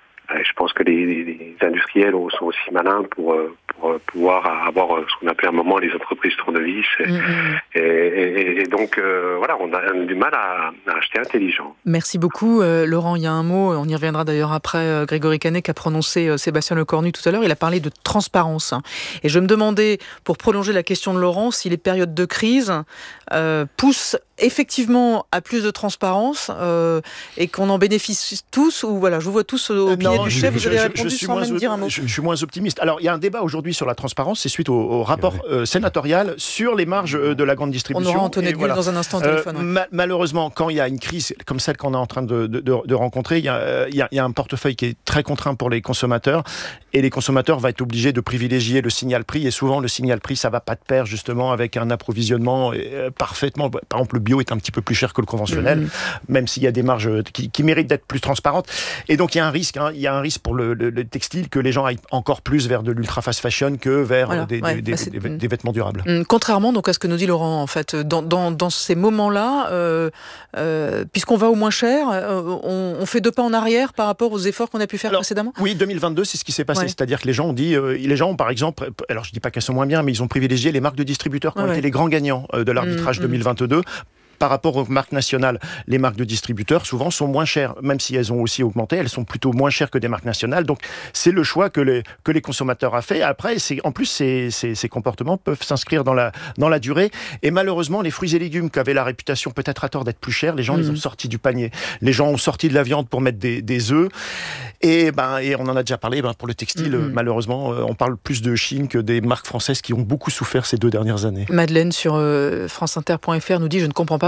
je pense que les, les industriels sont aussi malins pour, pour pouvoir avoir ce qu'on appelait à un moment les entreprises tournevis. Et, mmh. et, et, et donc, euh, voilà, on a du mal à, à acheter intelligent. Merci beaucoup, euh, Laurent. Il y a un mot, on y reviendra d'ailleurs après, euh, Grégory Canet qu'a prononcé euh, Sébastien Lecornu tout à l'heure. Il a parlé de transparence. Hein. Et je me demandais, pour prolonger la question de Laurent, si les périodes de crise euh, poussent effectivement à plus de transparence euh, et qu'on en bénéficie tous, ou voilà, je vous vois tous au pied du chef, vous avez répondu sans même dire un mot. Je, je suis moins optimiste. Alors, il y a un débat aujourd'hui sur la transparence, c'est suite au, au rapport euh, sénatorial sur les marges euh, de la grande distribution. On aura Antoinette Gull voilà. dans un instant au téléphone. Euh, ouais. ma- malheureusement, quand il y a une crise comme celle qu'on est en train de, de, de, de rencontrer, il y, a, il, y a, il y a un portefeuille qui est très contraint pour les consommateurs, et les consommateurs vont être obligés de privilégier le signal prix, et souvent le signal prix, ça va pas de pair justement avec un approvisionnement euh, parfaitement. Par exemple, le bio est un petit peu plus cher que le conventionnel, mmh. même s'il y a des marges qui, qui méritent d'être plus transparentes. Et donc, il y a un risque, hein, il y a un risque pour le, le, le textile que les gens aillent encore plus vers de l'ultra fast fashion que vers voilà, des, ouais, des, bah des, des, des vêtements durables. Contrairement donc à ce que nous dit Laurent, en fait, dans, dans, dans ces moments-là, euh, euh, puisqu'on va au moins cher, euh, on, on fait deux pas en arrière par rapport aux efforts qu'on a pu faire alors, précédemment. Oui, deux mille vingt-deux, c'est ce qui s'est passé, ouais. c'est-à-dire que les gens ont dit, euh, les gens ont par exemple, alors je dis pas qu'elles sont moins bien, mais ils ont privilégié les marques de distributeurs qui ouais, ont ouais. été les grands gagnants euh, de l'arbitrage mmh, deux mille vingt-deux. Par rapport aux marques nationales, les marques de distributeurs, souvent, sont moins chères. Même si elles ont aussi augmenté, elles sont plutôt moins chères que des marques nationales. Donc, c'est le choix que les, que les consommateurs ont fait. Après, c'est, en plus, ces, ces, ces comportements peuvent s'inscrire dans la, dans la durée. Et malheureusement, les fruits et légumes qui avaient la réputation, peut-être à tort, d'être plus chers, les gens mmh. les ont sortis du panier. Les gens ont sorti de la viande pour mettre des, des œufs. Et, ben, et on en a déjà parlé, ben, pour le textile, mmh. malheureusement, on parle plus de Chine que des marques françaises qui ont beaucoup souffert ces deux dernières années. Madeleine, sur euh, franceinter point f r, nous dit « Je ne comprends pas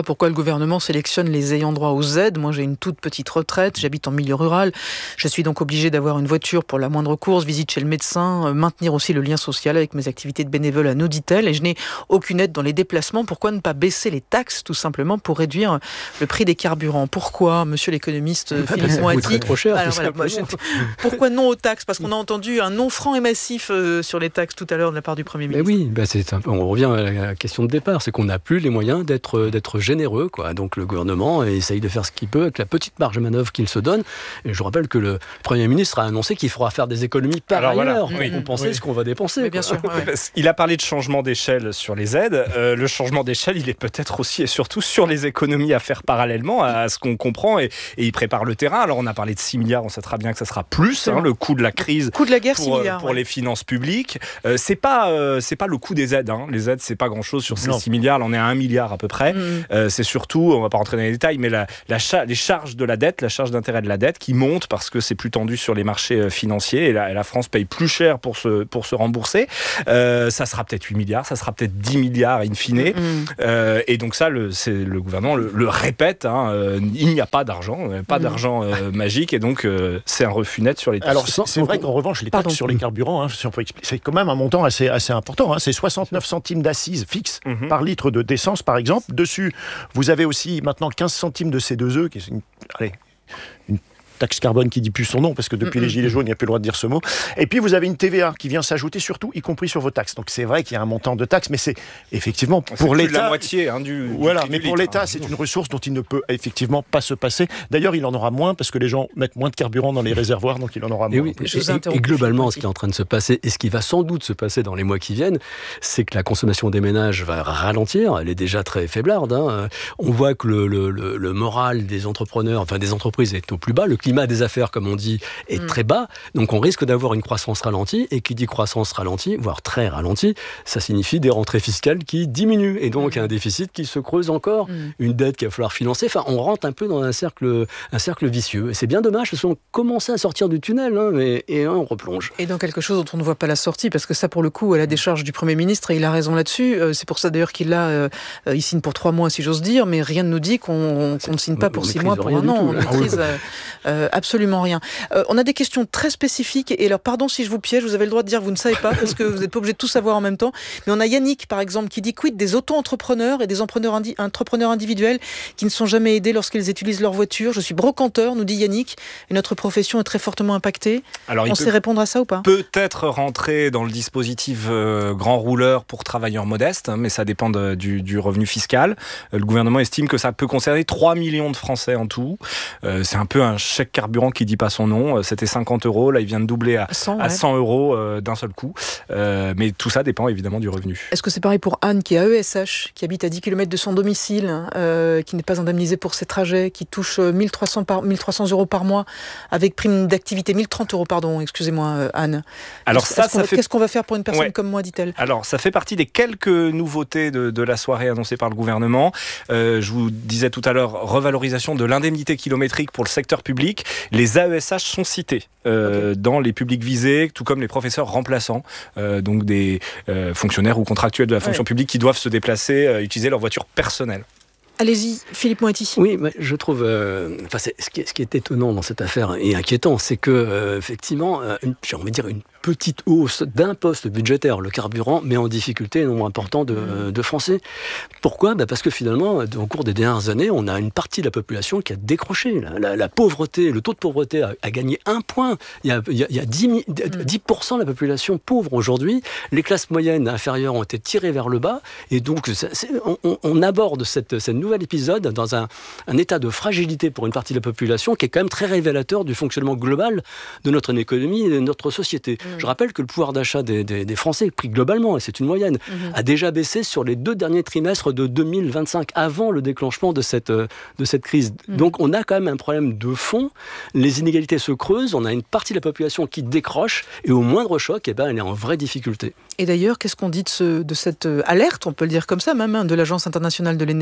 pas pourquoi le gouvernement sélectionne les ayants droit aux aides. Moi, j'ai une toute petite retraite, j'habite en milieu rural. Je suis donc obligée d'avoir une voiture pour la moindre course, visite chez le médecin, euh, maintenir aussi le lien social avec mes activités de bénévolat, nous dit-elle. Et je n'ai aucune aide dans les déplacements. Pourquoi ne pas baisser les taxes, tout simplement, pour réduire le prix des carburants? Pourquoi, monsieur l'économiste Ah, Philippe ça Moati coûterait trop cher, Alors, tout voilà, moi, simplement. je- Pourquoi non aux taxes? Parce qu'on a entendu un non franc et massif euh, sur les taxes tout à l'heure de la part du Premier Mais ministre. oui, bah c'est un peu- on revient à la question de départ, c'est qu'on n'a plus les moyens d'être, d'être généreux, quoi. Donc le gouvernement essaye de faire ce qu'il peut avec la petite marge de manœuvre qu'il se donne. Et je vous rappelle que le Premier ministre a annoncé qu'il faudra faire des économies par Alors voilà, ailleurs oui. pour compenser Oui. ce qu'on va dépenser. Mais bien quoi. sûr. ouais. Il a parlé de changement d'échelle sur les aides. Euh, le changement d'échelle, il est peut-être aussi et surtout sur les économies à faire parallèlement à ce qu'on comprend et, et il prépare le terrain. Alors on a parlé de six milliards, on sait très bien que ça sera plus, hein, le coût de la crise. Coût de la guerre, pour, six euh, milliards. pour ouais. les finances publiques. Euh, c'est pas euh, c'est pas le coût des aides. Hein. Les aides, c'est pas grand-chose sur ces Non. six milliards. Là, on est à un milliard à peu près. Mmh. Euh, c'est surtout, on va pas rentrer dans les détails, mais la, la cha- les charges de la dette, la charge d'intérêt de la dette qui monte parce que c'est plus tendu sur les marchés euh, financiers et la, et la France paye plus cher pour se, pour se rembourser. Euh, ça sera peut-être huit milliards, ça sera peut-être dix milliards in fine. Mmh. Euh, et donc ça, le, c'est, le gouvernement le, le répète, hein, euh, il n'y a pas d'argent, euh, pas Mmh. d'argent euh, magique et donc euh, c'est un refus net sur les taxes. Alors, c'est, c'est vrai qu'en revanche, les taxes Pardon. sur les carburants, hein, si on peut expliquer, c'est quand même un montant assez, assez important. Hein, c'est soixante-neuf centimes d'assises fixes Mhm. par litre de, d'essence, par exemple. Dessus, vous avez aussi maintenant quinze centimes de C deux E, qui est une, allez, une taxe carbone qui dit plus son nom, parce que depuis Mhm. les Gilets jaunes, il n'y a plus le droit de dire ce mot. Et puis, vous avez une T V A qui vient s'ajouter surtout, y compris sur vos taxes. Donc, c'est vrai qu'il y a un montant de taxes, mais c'est effectivement C'est pour plus de l'État... la moitié hein, du, du Voilà, prix mais du pour litre, l'État, hein. c'est une ressource dont il ne peut effectivement pas se passer. D'ailleurs, il en aura moins parce que les gens mettent moins de carburant dans les réservoirs, donc il en aura Et, moins. oui, Je vous ai et- et, interrompu, et globalement, Philippe ce qui est en train de se passer, et ce qui va sans doute se passer dans les mois qui viennent, c'est que la consommation des ménages va ralentir. Elle est déjà très faiblarde. Hein. On voit que le, le, le, le moral des entrepreneurs, enfin des entreprises, est au plus bas. Le climat des affaires, comme on dit, est Mm. très bas. Donc on risque d'avoir une croissance ralentie. Et qui dit croissance ralentie, voire très ralentie, ça signifie des rentrées fiscales qui diminuent. Et donc un déficit qui se creuse encore, Mm. une dette qu'il va falloir financer. Enfin, on rentre un peu dans un cercle, un cercle vicieux. Et c'est bien dommage parce qu'on commençait à sortir du tunnel, hein, mais, et hein, on replonge. Et dans quelque chose dont on ne voit pas la sortie, parce que ça, pour le coup, à la décharge du Premier ministre, et il a raison là-dessus. Euh, c'est pour ça d'ailleurs qu'il a, euh, il signe pour trois mois, si j'ose dire, mais rien ne nous dit qu'on, qu'on ne signe pas on pour six maîtrise mois, pour rien un du an. tout, On là. maîtrise euh, euh, absolument rien. Euh, on a des questions très spécifiques, et alors pardon si je vous piège, vous avez le droit de dire vous ne savez pas, parce que vous n'êtes pas obligé de tout savoir en même temps. Mais on a Yannick, par exemple, qui dit quid des auto-entrepreneurs et des entrepreneurs, indi- entrepreneurs individuels qui ne sont jamais aidés lorsqu'ils utilisent leur voiture. Je suis brocanteur, nous dit Yannick, et notre profession est très fortement impactée. Alors, il on peut- sait répondre à ça ou pas? Peut-être rentrer dans le dispositif euh, grand rouleur pour travailleurs modestes, hein, mais ça dépend de- du, du revenu fiscal. Euh, le gouvernement estime que ça peut concerner trois millions de Français en tout. Euh, c'est un peu un chèque carburant qui dit pas son nom. Euh, C'était cinquante euros, là il vient de doubler à, cent, à ouais. cent euros euh, d'un seul coup. Euh, mais tout ça dépend évidemment du revenu. Est-ce que c'est pareil pour Anne qui est à E S H, qui habite à dix kilomètres de son domicile, euh, qui n'est pas indemnisée pour ses trajets, qui touche euh, mille trois cents, par, mille trois cents euros par mois avec prime d'activité, mille trente euros pardon, excusez-moi euh, Anne. Alors Est-ce- ça, est-ce qu'on ça va- fait- Qu'est-ce qu'on va faire pour une personne Ouais. comme moi, dit-elle? Alors, ça fait partie des quelques nouveautés de, de la soirée annoncée par le gouvernement. Euh, je vous disais tout à l'heure, revalorisation de l'indemnité kilométrique pour le secteur public. Les A E S H sont cités euh, dans les publics visés, tout comme les professeurs remplaçants, euh, donc des euh, fonctionnaires ou contractuels de la fonction Ouais. publique qui doivent se déplacer, euh, utiliser leur voiture personnelle. Allez-y, Philippe Moati. Oui, mais je trouve. euh, enfin, c'est- ce, qui est, ce qui est étonnant dans cette affaire et inquiétant, c'est que euh, effectivement, euh, une- j'ai envie de dire une petite hausse d'un poste budgétaire, le carburant, met en difficulté un nombre important de, de Français. Pourquoi? Bah parce que finalement, au cours des dernières années, on a une partie de la population qui a décroché. La, la- la pauvreté, le taux de pauvreté a, a gagné un point. Il y a, il y a, il y a dix, mi- dix pour cent de la population pauvre aujourd'hui. Les classes moyennes inférieures ont été tirées vers le bas. Et donc, ça- c'est- on, on- on aborde cette, cette nouvel épisode dans un, un état de fragilité pour une partie de la population qui est quand même très révélateur du fonctionnement global de notre économie et de notre société. Mmh. Je rappelle que le pouvoir d'achat des, des, des Français, pris globalement, et c'est une moyenne, mmh. a déjà baissé sur les deux derniers trimestres de deux mille vingt-cinq, avant le déclenchement de cette, de cette crise. Mmh. Donc on a quand même un problème de fond. Les inégalités se creusent, on a une partie de la population qui décroche, et au moindre choc, eh ben, elle est en vraie difficulté. Et d'ailleurs, qu'est-ce qu'on dit de, ce, de cette alerte, on peut le dire comme ça même, hein, de l'Agence internationale de l'énergie, qui dit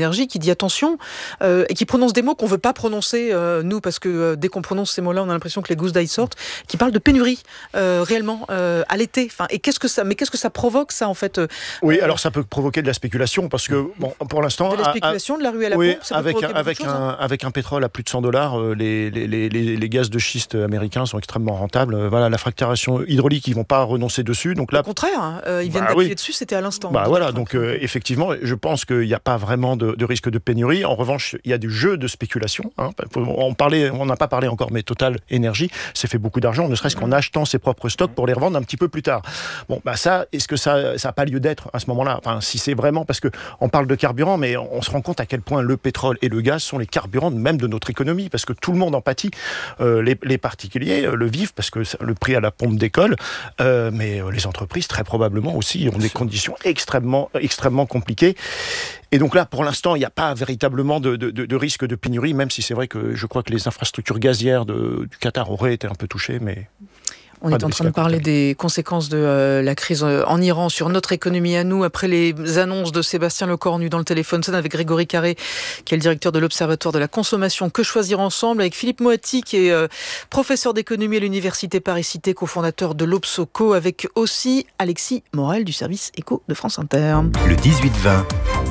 dit attention, euh, et qui prononce des mots qu'on ne veut pas prononcer, euh, nous, parce que euh, dès qu'on prononce ces mots-là, on a l'impression que les gousses d'ail sortent, qui parle de pénurie, euh, réellement, euh, à l'été. Enfin, et qu'est-ce que ça, mais qu'est-ce que ça provoque, ça, en fait euh, Oui, alors ça peut provoquer de la spéculation, parce que, bon, pour l'instant... De la spéculation, à, à, de la rue à la oui, pompe, ça peut avec, provoquer avec, beaucoup de choses, un, hein. avec un pétrole à plus de cent dollars, euh, les, les, les, les, les gaz de schiste américains sont extrêmement rentables. Euh, voilà, la fracturation hydraulique, ils ne vont pas renoncer dessus. Donc là, au contraire, hein, euh, ils viennent bah, d'appuyer oui. dessus, c'était à l'instant. Bah voilà, donc euh, effectivement, je pense qu'il n'y a pas vraiment de, de risque de pénurie. En revanche, il y a du jeu de spéculation. Hein. On parlait, on n'a pas parlé encore, mais Total Énergie s'est fait beaucoup d'argent, ne serait-ce qu'en achetant ses propres stocks pour les revendre un petit peu plus tard. Bon, bah ça, est-ce que ça, ça n'a pas lieu d'être à ce moment-là? Enfin, si c'est vraiment parce que on parle de carburant, mais on se rend compte à quel point le pétrole et le gaz sont les carburants même de notre économie, parce que tout le monde en pâtit. Euh, les, les particuliers euh, le vivent parce que le prix à la pompe décolle, euh, mais les entreprises très probablement aussi ont des conditions extrêmement, extrêmement compliquées. Et donc là, pour l'instant, il n'y a pas véritablement de, de, de risque de pénurie, même si c'est vrai que je crois que les infrastructures gazières de, du Qatar auraient été un peu touchées, mais... On est en train de parler des conséquences de euh, la crise en Iran sur notre économie à nous, après les annonces de Sébastien Lecornu dans le téléphone sonne avec Grégory Carré, qui est le directeur de l'Observatoire de la consommation Que choisir ensemble, avec Philippe Moati, qui est euh, professeur d'économie à l'Université Paris-Cité, cofondateur de l'Obsoco, avec aussi Alexis Morel du service Éco de France Inter. Le dix-huit vingt,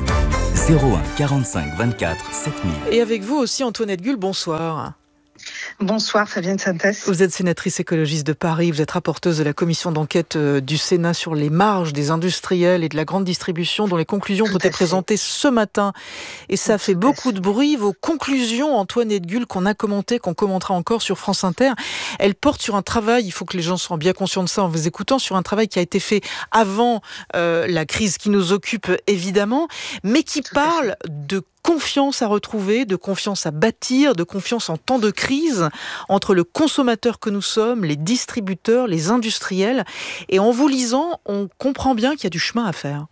zéro un quarante-cinq vingt-quatre sept mille. Et avec vous aussi Antoinette Gull, bonsoir. Bonsoir Fabienne Sintès. Vous êtes sénatrice écologiste de Paris, vous êtes rapporteuse de la commission d'enquête du Sénat sur les marges des industriels et de la grande distribution dont les conclusions ont été présentées ce matin. Et ça fait beaucoup de bruit. Vos conclusions, Antoinette Gull, qu'on a commentées, qu'on commentera encore sur France Inter, elles portent sur un travail, il faut que les gens soient bien conscients de ça en vous écoutant, sur un travail qui a été fait avant euh, la crise qui nous occupe évidemment, mais qui parle de confiance à retrouver, de confiance à bâtir, de confiance en temps de crise entre le consommateur que nous sommes, les distributeurs, les industriels. Et en vous lisant, on comprend bien qu'il y a du chemin à faire.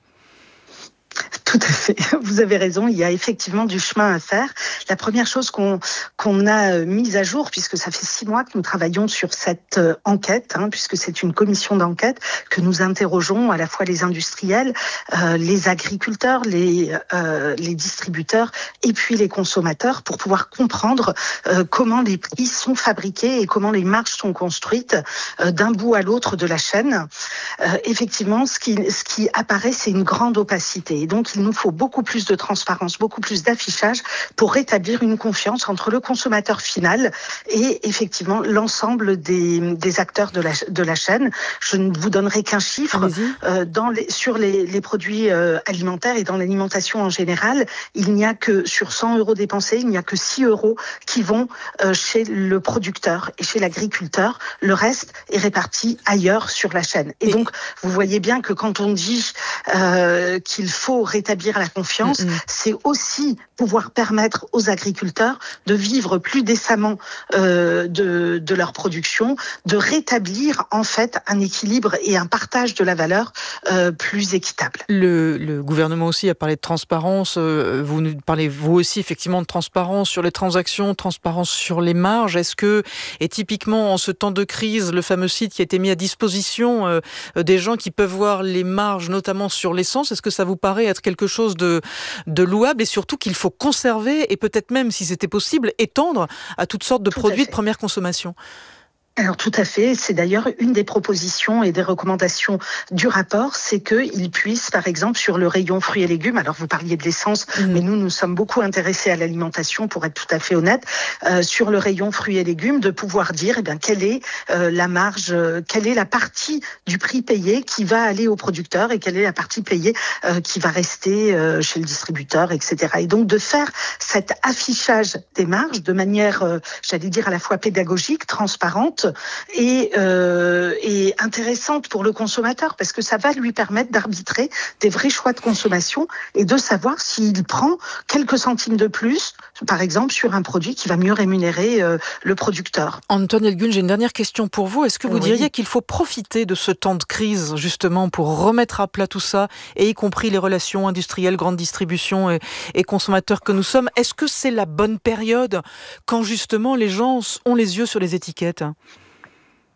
Tout à fait, vous avez raison, il y a effectivement du chemin à faire. La première chose qu'on qu'on a mise à jour, puisque ça fait six mois que nous travaillons sur cette euh, enquête, hein, puisque c'est une commission d'enquête, que nous interrogeons à la fois les industriels, euh, les agriculteurs, les, euh, les distributeurs et puis les consommateurs pour pouvoir comprendre euh, comment les prix sont fabriqués et comment les marges sont construites euh, d'un bout à l'autre de la chaîne. Euh, effectivement, ce qui, ce qui apparaît, c'est une grande opacité. Et donc, il nous faut beaucoup plus de transparence, beaucoup plus d'affichage pour rétablir une confiance entre le consommateur final et effectivement l'ensemble des, des acteurs de la, de la chaîne. Je ne vous donnerai qu'un chiffre. Euh, dans les, sur les, les produits euh, alimentaires et dans l'alimentation en général, il n'y a que, sur cent euros dépensés, il n'y a que six euros qui vont euh, chez le producteur et chez l'agriculteur. Le reste est réparti ailleurs sur la chaîne. Et donc, vous voyez bien que quand on dit euh, qu'il faut rétablir la confiance, mmh. c'est aussi pouvoir permettre aux agriculteurs de vivre plus décemment euh, de, de leur production, de rétablir en fait un équilibre et un partage de la valeur euh, plus équitable. Le, le gouvernement aussi a parlé de transparence, euh, vous nous parlez vous aussi effectivement de transparence sur les transactions, transparence sur les marges. Est-ce que, et typiquement en ce temps de crise, le fameux site qui a été mis à disposition euh, des gens qui peuvent voir les marges notamment sur l'essence, est-ce que ça vous paraît être quelque chose de, de louable et surtout qu'il faut conserver et peut-être même, si c'était possible, étendre à toutes sortes de Tout produits de première consommation? Alors tout à fait, c'est d'ailleurs une des propositions et des recommandations du rapport, c'est qu'ils puissent, par exemple, sur le rayon fruits et légumes, alors vous parliez de l'essence, mmh. mais nous, nous sommes beaucoup intéressés à l'alimentation, pour être tout à fait honnête, euh, sur le rayon fruits et légumes, de pouvoir dire, eh bien, quelle est euh, la marge, euh, quelle est la partie du prix payé qui va aller au producteur et quelle est la partie payée euh, qui va rester euh, chez le distributeur, et cetera. Et donc de faire cet affichage des marges de manière, euh, j'allais dire, à la fois pédagogique, transparente, Et, euh, et intéressante pour le consommateur parce que ça va lui permettre d'arbitrer des vrais choix de consommation et de savoir s'il prend quelques centimes de plus, par exemple, sur un produit qui va mieux rémunérer euh, le producteur. Antoine Elgun, j'ai une dernière question pour vous. Est-ce que vous oui. diriez qu'il faut profiter de ce temps de crise justement pour remettre à plat tout ça, et y compris les relations industrielles, grande distribution et, et consommateurs que nous sommes? Est-ce que c'est la bonne période quand justement les gens ont les yeux sur les étiquettes ?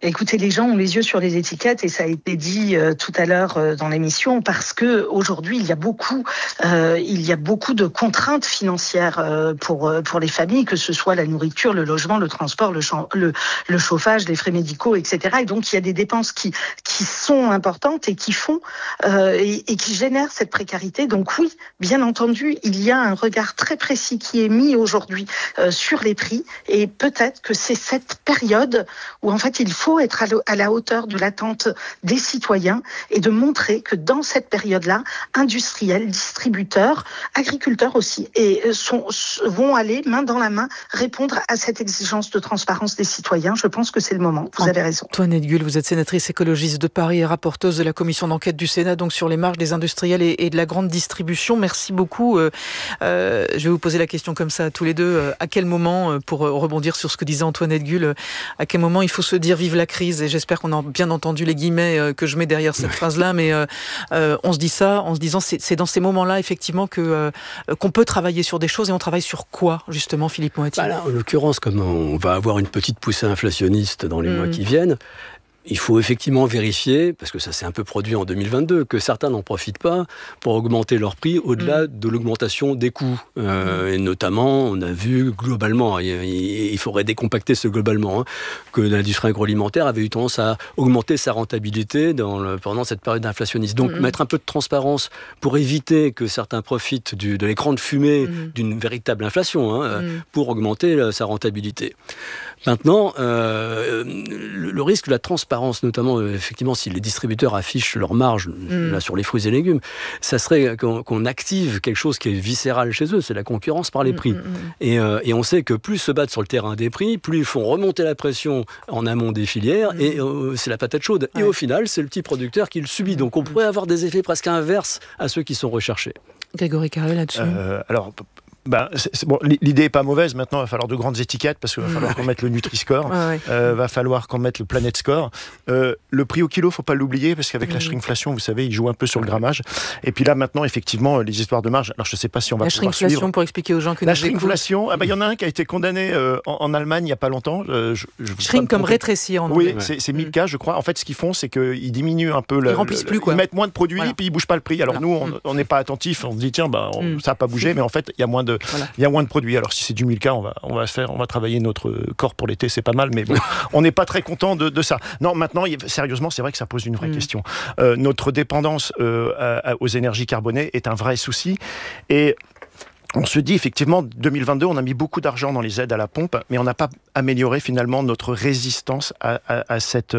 Écoutez, les gens ont les yeux sur les étiquettes et ça a été dit euh, tout à l'heure euh, dans l'émission parce que aujourd'hui il y a beaucoup, euh, il y a beaucoup de contraintes financières euh, pour euh, pour les familles, que ce soit la nourriture, le logement, le transport, le, champ, le le chauffage, les frais médicaux, et cetera. Et donc il y a des dépenses qui qui sont importantes et qui font euh, et, et qui génèrent cette précarité. Donc oui, bien entendu, il y a un regard très précis qui est mis aujourd'hui euh, sur les prix et peut-être que c'est cette période où en fait il faut être à la hauteur de l'attente des citoyens et de montrer que dans cette période-là, industriels, distributeurs, agriculteurs aussi, et sont, vont aller main dans la main répondre à cette exigence de transparence des citoyens. Je pense que c'est le moment. Vous avez raison. Antoine Edguel, vous êtes sénatrice écologiste de Paris et rapporteuse de la commission d'enquête du Sénat donc sur les marges des industriels et, et de la grande distribution. Merci beaucoup. Euh, euh, je vais vous poser la question comme ça à tous les deux. Euh, à quel moment, pour rebondir sur ce que disait Antoine Edguel, euh, à quel moment il faut se dire vive la crise, et j'espère qu'on a bien entendu les guillemets euh, que je mets derrière cette phrase-là, mais euh, euh, on se dit ça en se disant c'est, c'est dans ces moments-là effectivement que, euh, qu'on peut travailler sur des choses, et on travaille sur quoi justement, Philippe Moati? Bah là, en l'occurrence, comme on va avoir une petite poussée inflationniste dans les mmh. mois qui viennent, il faut effectivement vérifier, parce que ça s'est un peu produit en deux mille vingt-deux, que certains n'en profitent pas pour augmenter leur prix au-delà mmh. de l'augmentation des coûts. Euh, mmh. Et notamment, on a vu globalement, il, il faudrait décompacter ce globalement, hein, que l'industrie agroalimentaire avait eu tendance à augmenter sa rentabilité dans le, pendant cette période inflationniste. Donc mmh. mettre un peu de transparence pour éviter que certains profitent du, de l'écran de fumée mmh. d'une véritable inflation, hein, mmh. pour augmenter la, sa rentabilité. Maintenant, euh, le, le risque de la transparence, notamment euh, effectivement si les distributeurs affichent leurs marges mmh. là, sur les fruits et légumes, ça serait qu'on, qu'on active quelque chose qui est viscéral chez eux, c'est la concurrence par les prix. Mmh. Et, euh, et on sait que plus ils se battent sur le terrain des prix, plus ils font remonter la pression en amont des filières, mmh. et euh, c'est la patate chaude. Ouais. Et au final, c'est le petit producteur qui le subit. Donc on pourrait avoir des effets presque inverses à ceux qui sont recherchés. Grégory Carré, là-dessus. Euh, alors... Ben, c'est, c'est bon, l'idée est pas mauvaise. Maintenant, il va falloir de grandes étiquettes parce qu'il va falloir qu'on mette le Nutri-Score, il ouais, ouais. euh, va falloir qu'on mette le Planet Score. Euh, le prix au kilo, faut pas l'oublier parce qu'avec mmh. la shrinkflation, vous savez, il joue un peu sur le grammage. Et puis là, maintenant, effectivement, les histoires de marge. Alors, je sais pas si on va la pouvoir suivre. La shrinkflation, pour expliquer aux gens que la shrinkflation. Ah ben, il y en a un qui a été condamné euh, en, en Allemagne il y a pas longtemps. Euh, je, je Shrink comme rétrécir en anglais. Oui, ouais. c'est, c'est mille cas, je crois. En fait, ce qu'ils font, c'est qu'ils diminuent un peu. Le, ils remplissent le, plus, quoi. Ils mettent moins de produits, voilà. puis ils bougent pas le prix. Alors voilà. nous, on n'est pas attentifs. On se dit tiens, bah, on, mmh. ça a pas bougé, mais en fait, il y a moins de, voilà. il y a moins de produits. Alors si c'est du mille cas, on va, on va faire, on va travailler notre corps pour l'été, c'est pas mal, mais bon, on n'est pas très content de, de ça. Non, maintenant, sérieusement, c'est vrai que ça pose une vraie mmh. question. Euh, notre dépendance euh, à, aux énergies carbonées est un vrai souci, et on se dit effectivement, deux mille vingt-deux, on a mis beaucoup d'argent dans les aides à la pompe, mais on n'a pas amélioré finalement notre résistance à, à, à cette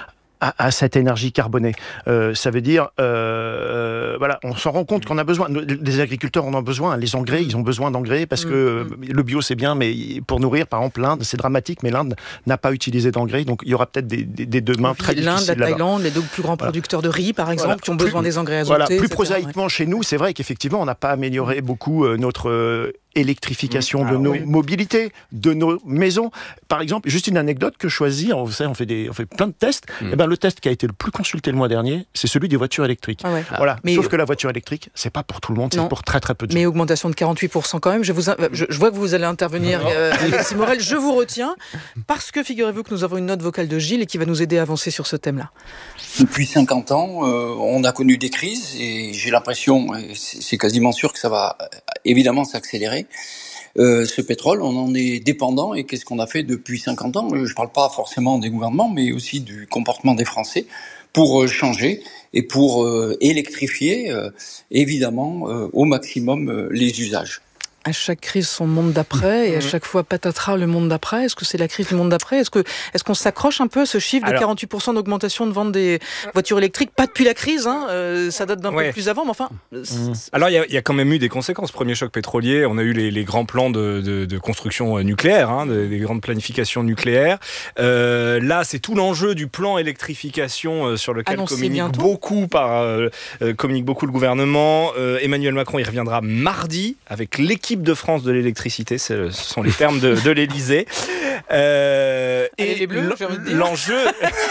À, à cette énergie carbonée. Euh, ça veut dire, euh, voilà, on s'en rend compte qu'on a besoin. Les agriculteurs en ont besoin. Les engrais, ils ont besoin d'engrais parce que mmh. le bio c'est bien, mais pour nourrir, par exemple, l'Inde, c'est dramatique, mais l'Inde n'a pas utilisé d'engrais, donc il y aura peut-être des, des, des demains très L'Inde, difficiles. L'Inde, la Thaïlande, les deux plus grands voilà. producteurs de riz, par exemple, voilà. qui ont besoin plus, des engrais azotés. Voilà, plus et cetera, prosaïquement ouais. chez nous, c'est vrai qu'effectivement, on n'a pas amélioré beaucoup euh, notre euh, électrification mmh. de ah, nos oui. mobilités, de nos maisons. Par exemple, juste une anecdote que je choisis, on, vous savez, on fait des, on fait plein de tests. Mmh. Et ben le test qui a été le plus consulté le mois dernier, c'est celui des voitures électriques. Ah ouais. Voilà. Mais Sauf que la voiture électrique, c'est pas pour tout le monde, non. c'est pour très très peu de gens. Mais augmentation de quarante-huit pour cent quand même. Je, vous, je, je vois que vous allez intervenir, euh, Alexis Morel. Je vous retiens parce que figurez-vous que nous avons une note vocale de Gilles et qui va nous aider à avancer sur ce thème-là. Depuis cinquante ans, euh, on a connu des crises et j'ai l'impression, et c'est quasiment sûr que ça va évidemment s'accélérer. Euh, ce pétrole, on en est dépendant, et qu'est-ce qu'on a fait depuis cinquante ans ? Je ne parle pas forcément des gouvernements, mais aussi du comportement des Français pour euh, changer et pour euh, électrifier, euh, évidemment, euh, au maximum euh, les usages. À chaque crise, son monde d'après, et à chaque fois, patatras, le monde d'après. Est-ce que c'est la crise du monde d'après ? Est-ce que, est-ce qu'on s'accroche un peu à ce chiffre de Alors, quarante-huit pour cent d'augmentation de vente des voitures électriques ? Pas depuis la crise, hein, euh, ça date d'un ouais. peu plus avant, mais enfin... Mmh. Alors, il y, y a quand même eu des conséquences. Premier choc pétrolier, on a eu les, les grands plans de, de, de construction nucléaire, hein, de, des grandes planifications nucléaires. Euh, là, c'est tout l'enjeu du plan électrification euh, sur lequel Annoncé communique bientôt. beaucoup, par, euh, euh, communique beaucoup le gouvernement. Euh, Emmanuel Macron, il reviendra mardi avec l'équipe de France de l'électricité, ce sont les termes de, de l'Élysée. Euh, Allez, et les Bleus, j'ai envie de dire. l'enjeu,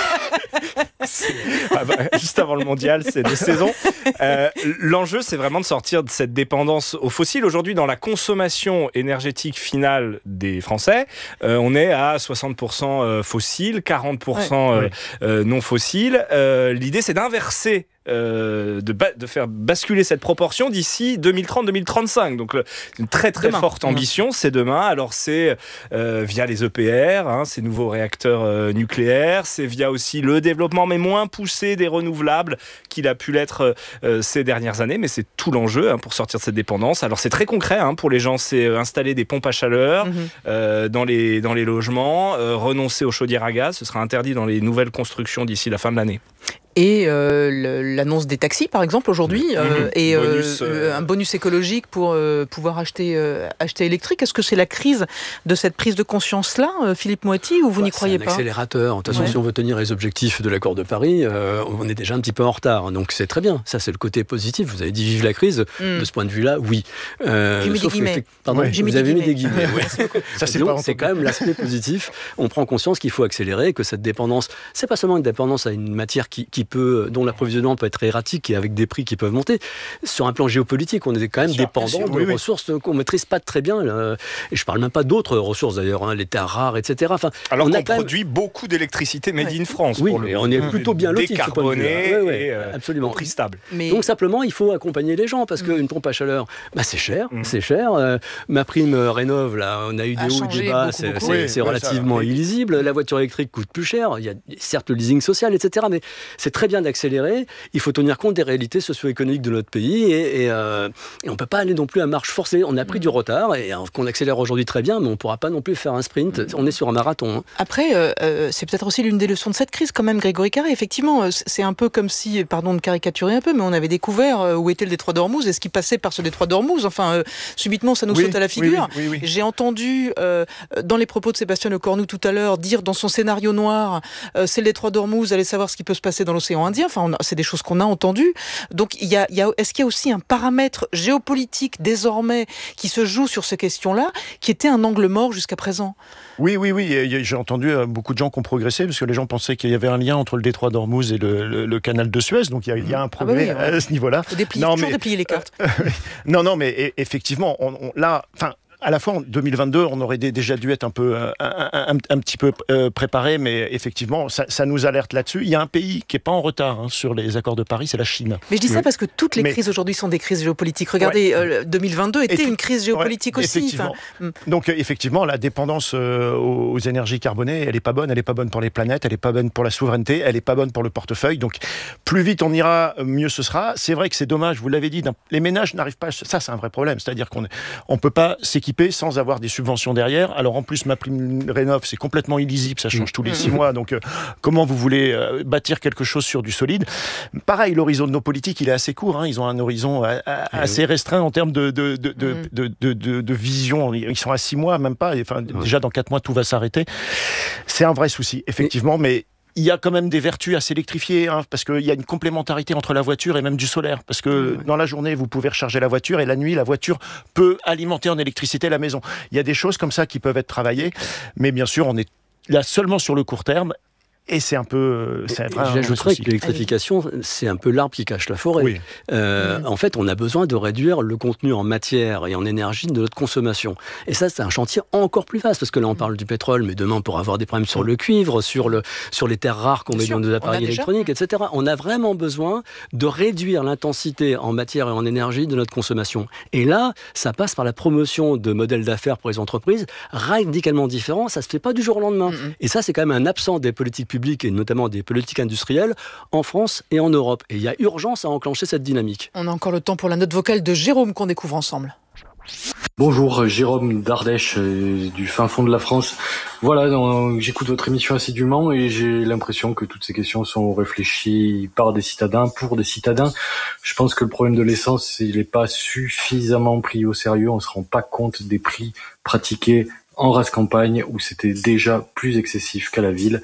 ah bah, juste avant le mondial, c'est deux saisons. Euh, l'enjeu, c'est vraiment de sortir de cette dépendance aux fossiles. Aujourd'hui, dans la consommation énergétique finale des Français, euh, on est à soixante pour cent fossiles, quarante pour cent Ouais. euh, euh, non fossiles. Euh, l'idée, c'est d'inverser. Euh, de, ba- de faire basculer cette proportion d'ici deux mille trente deux mille trente-cinq. Donc le, une très très Demain. forte ambition, c'est demain. Alors c'est euh, via les E P R, hein, ces nouveaux réacteurs euh, nucléaires, c'est via aussi le développement mais moins poussé des renouvelables qu'il a pu l'être euh, ces dernières années, mais c'est tout l'enjeu hein, pour sortir de cette dépendance. Alors c'est très concret hein, pour les gens, c'est euh, installer des pompes à chaleur Mhm. euh, dans, les, dans les logements, euh, renoncer aux chaudières à gaz, ce sera interdit dans les nouvelles constructions d'ici la fin de l'année. Et euh, le- l'annonce des taxis, par exemple, aujourd'hui, euh, Mmh. et euh, Bonus, euh, euh, un bonus écologique pour euh, pouvoir acheter, euh, acheter électrique. Est-ce que c'est la crise de cette prise de conscience-là, euh, Philippe Moiti, ou vous n'y croyez C'est un pas ? accélérateur. De toute façon, Ouais. si on veut tenir les objectifs de l'accord de Paris, euh, on est déjà un petit peu en retard. Donc c'est très bien. Ça, c'est le côté positif. Vous avez dit vive la crise. Mm. De ce point de vue-là, oui. Euh, J'ai mis des sauf que, guillemets. effect- Pardon, Ouais. J'ai mis vous des avez mis des guillemets. guillemets. ouais. Ça, c'est Disons, pas c'est quand même l'aspect positif. On prend conscience qu'il faut accélérer, que cette dépendance, c'est pas seulement une dépendance à une matière qui, qui peut, dont l'approvisionnement peut être erratique et avec des prix qui peuvent monter. Sur un plan géopolitique, on est quand même Bien sûr, dépendant bien sûr, de oui, oui. ressources qu'on maîtrise pas très bien. Là. Et je parle même pas d'autres ressources d'ailleurs, hein, les terres rares, et cetera. Enfin, Alors on qu'on a quand même- produit beaucoup d'électricité made Ouais. in France. Oui, pour le et on est plutôt bien lotis de ce point de vue-là. décarboné Ouais, ouais, et euh, absolument. au prix stable. Mais Donc simplement, il faut accompagner les gens parce Mm. qu'une pompe à chaleur, bah, c'est cher, Mm. c'est cher. Euh, ma prime euh, rénov, là, on a eu A des hauts et changé des bas, beaucoup, c'est beaucoup. c'est- Oui, c'est ouais, relativement ça, oui. illisible. La voiture électrique coûte plus cher. Il y a certes le leasing social, et cetera. Mais c'est très bien d'accélérer. Il faut tenir compte des réalités socio-économiques de notre pays et, et, euh, et on ne peut pas aller non plus à marche forcée. On a pris Mm. du retard et alors, qu'on accélère aujourd'hui très bien, mais on ne pourra pas non plus faire un sprint. On est sur un marathon. hein. Après, euh, euh, c'est peut-être aussi l'une des leçons de cette crise, quand même, Grégory Carré. Effectivement, euh, c'est un peu comme si, pardon de caricaturer un peu, mais on avait découvert euh, où était le détroit d'Ormuz et ce qui passait par ce détroit d'Ormuz. Enfin, euh, subitement, ça nous Oui, saute à la oui, figure. oui, oui, oui. J'ai entendu, euh, dans les propos de Sébastien Lecornu tout à l'heure, dire dans son scénario noir, euh, c'est le détroit d'Ormuz, allez savoir ce qui peut se passer dans l'océan Indien. Enfin, on a- c'est des choses qu'on a entendues. Donc, il y a, il y a, est-ce qu'il y a aussi un paramètre géopolitique désormais qui se joue sur ces questions-là, qui était un angle mort jusqu'à présent ? Oui, oui, oui. et, et, J'ai entendu euh, beaucoup de gens qui ont progressé parce que les gens pensaient qu'il y avait un lien entre le détroit d'Ormuz et le, le- le canal de Suez. Donc il y a, il y a un Ah bah progrès oui, ouais. à ce niveau-là. Faut déplier, Non, toujours mais- déplier les cartes. Non, non, mais e- effectivement, on, on- là, enfin. À la fois en deux mille vingt-deux, on aurait dé- déjà dû être un peu, euh, un, un- un- un petit peu euh, préparé, mais effectivement, ça, ça nous alerte là-dessus. Il y a un pays qui est pas en retard hein, sur les accords de Paris, c'est la Chine. Mais je dis ça Oui. parce que toutes les Mais- crises aujourd'hui sont des crises géopolitiques. Regardez, euh, deux mille vingt-deux était Et tout- une crise géopolitique Ouais, aussi. effectivement. Enfin, mm. Donc euh, effectivement, la dépendance euh, aux, aux énergies carbonées, elle est pas bonne. Elle est pas bonne pour les planètes, elle est pas bonne pour la souveraineté, elle est pas bonne pour le portefeuille. Donc plus vite on ira, mieux ce sera. C'est vrai que c'est dommage. Vous l'avez dit, d'un- les ménages n'arrivent pas. À... Ça, c'est un vrai problème. C'est-à-dire qu'on on peut pas s'équiper sans avoir des subventions derrière. Alors en plus, ma prime rénov, c'est complètement illisible. Ça change tous les six mois. Donc euh, comment vous voulez euh, bâtir quelque chose sur du solide? Pareil, l'horizon de nos politiques, il est assez court. Hein. Ils ont un horizon euh, assez restreint en termes de, de, de, de, Mm. de, de, de, de vision. Ils sont à six mois, même pas. Enfin, déjà dans quatre mois, tout va s'arrêter. C'est un vrai souci, effectivement, mais il y a quand même des vertus à s'électrifier, hein, parce qu'il y a une complémentarité entre la voiture et même du solaire. Parce que dans la journée, vous pouvez recharger la voiture et la nuit, la voiture peut alimenter en électricité la maison. Il y a des choses comme ça qui peuvent être travaillées, mais bien sûr, on est là seulement sur le court terme. Et c'est un peu... C'est un vrai- un vrai J'ajouterais souci. que l'électrification, c'est un peu l'arbre qui cache la forêt. Oui. Euh, Mm. En fait, on a besoin de réduire le contenu en matière et en énergie de notre consommation. Et ça, c'est un chantier encore plus vaste, parce que là, on parle du pétrole, mais demain, on pourra avoir des problèmes sur le cuivre, sur, le, sur les terres rares qu'on Bien met sûr, dans nos on a appareils déjà. électroniques, et cetera. On a vraiment besoin de réduire l'intensité en matière et en énergie de notre consommation. Et là, ça passe par la promotion de modèles d'affaires pour les entreprises radicalement différents. Ça se fait pas du jour au lendemain. Mm-mm. Et ça, c'est quand même un absent des politiques publiques et notamment des politiques industrielles en France et en Europe. Et il y a urgence à enclencher cette dynamique. On a encore le temps pour la note vocale de Jérôme qu'on découvre ensemble. Bonjour, Jérôme d'Ardèche, euh, du fin fond de la France. Voilà, donc, j'écoute votre émission assidûment et j'ai l'impression que toutes ces questions sont réfléchies par des citadins, pour des citadins. Je pense que le problème de l'essence, il n'est pas suffisamment pris au sérieux. On ne se rend pas compte des prix pratiqués en race campagne où c'était déjà plus excessif qu'à la ville,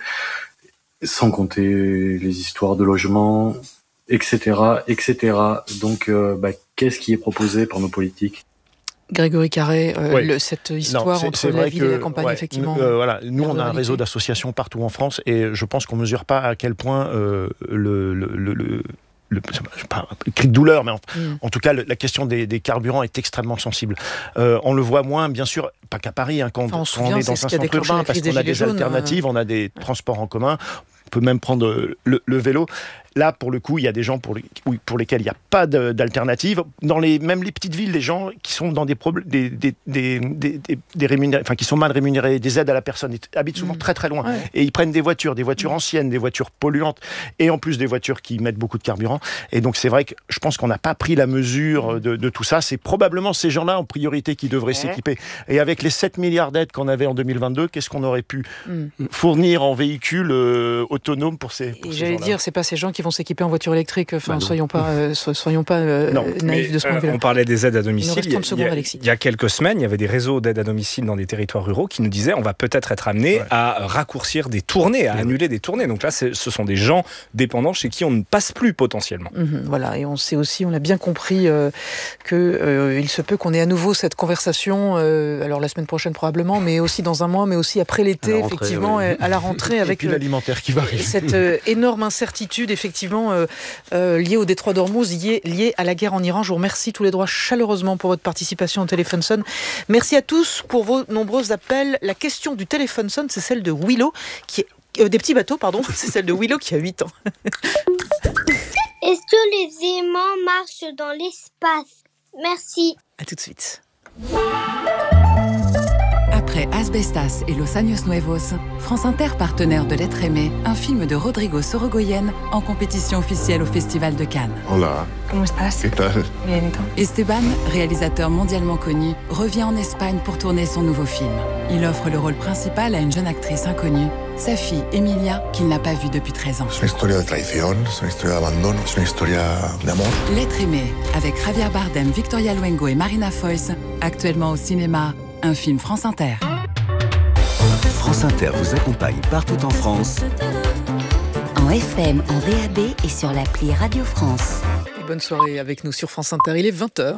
sans compter les histoires de logement, et cetera, et cetera. Donc, euh, bah, qu'est-ce qui est proposé par nos politiques ? Grégory Carré, euh, oui. le, cette histoire non, c'est, entre c'est la ville que, et la campagne, ouais, effectivement. Euh, voilà. Nous, on a un réseau d'associations partout en France et je pense qu'on ne mesure pas à quel point euh, le, le, le, le Le, pas un cri de douleur, mais en, mm. en tout cas, le, la question des, des carburants est extrêmement sensible. Euh, on le voit moins, bien sûr, pas qu'à Paris, hein, quand, enfin, on, quand souvient, on est dans un centre urbain, parce qu'on a des jaunes, alternatives, euh... on a des ouais. transports en commun, on peut même prendre le, le vélo. Là, pour le coup, il y a des gens pour, les, pour lesquels il n'y a pas de, d'alternative. Dans les, même les petites villes, les gens qui sont dans des problèmes, des, des, des, des, des, des rémunérés, enfin, qui sont mal rémunérés, des aides à la personne, ils habitent souvent mmh. très très loin. Ouais. Et ils prennent des voitures, des voitures mmh. anciennes, des voitures polluantes, et en plus des voitures qui mettent beaucoup de carburant. Et donc, c'est vrai que je pense qu'on n'a pas pris la mesure de, de tout ça. C'est probablement ces gens-là en priorité qui devraient ouais. s'équiper. Et avec les sept milliards d'aides qu'on avait en deux mille vingt-deux, qu'est-ce qu'on aurait pu mmh. fournir en véhicules euh, autonomes pour ces, pour et ces j'allais gens-là. dire, c'est pas ces gens qui vont s'équiper en voiture électrique. Enfin, bah soyons pas, euh, soyons pas euh, naïfs de ce point de vue. On parlait des aides à domicile. Il, secondes, il, y a, Alexis. il y a quelques semaines, il y avait des réseaux d'aide à domicile dans des territoires ruraux qui nous disaient on va peut-être être amené ouais. à raccourcir des tournées, à ouais. annuler des tournées. Donc là, c'est, ce sont des gens dépendants chez qui on ne passe plus potentiellement. Mmh, voilà, et on sait aussi, on a bien compris euh, qu'il euh, se peut qu'on ait à nouveau cette conversation, euh, alors la semaine prochaine probablement, mais aussi dans un mois, mais aussi après l'été, à rentrée, effectivement, oui. à la rentrée, avec et puis l'alimentaire qui va arriver. Cette euh, énorme incertitude, effectivement, euh, euh, liée au détroit d'Ormuz, liée, liée à la guerre en Iran. Je vous remercie tous les trois chaleureusement pour votre participation au Téléphone Sonne. Merci à tous pour vos nombreux appels. La question du Téléphone Sonne, c'est celle de Willow, qui est, euh, des petits bateaux, pardon, c'est celle de Willow qui a huit ans. Est-ce que les aimants marchent dans l'espace ? Merci. À tout de suite. Après Asbestas et Los Años Nuevos, France Inter, partenaire de L'être aimé, un film de Rodrigo Sorogoyen en compétition officielle au Festival de Cannes. Hola. ¿Cómo estás? ¿Qué tal? Bien, ¿y tú? Esteban, réalisateur mondialement connu, revient en Espagne pour tourner son nouveau film. Il offre le rôle principal à une jeune actrice inconnue, sa fille Emilia, qu'il n'a pas vue depuis treize ans. C'est une histoire de trahison, c'est une histoire d'abandon, c'est une histoire d'amour. L'être aimé, avec Javier Bardem, Victoria Luengo et Marina Foïs, actuellement au cinéma, un film France Inter. France Inter vous accompagne partout en France. En F M, en D A B et sur l'appli Radio France. Bonne soirée avec nous sur France Inter, il est vingt heures.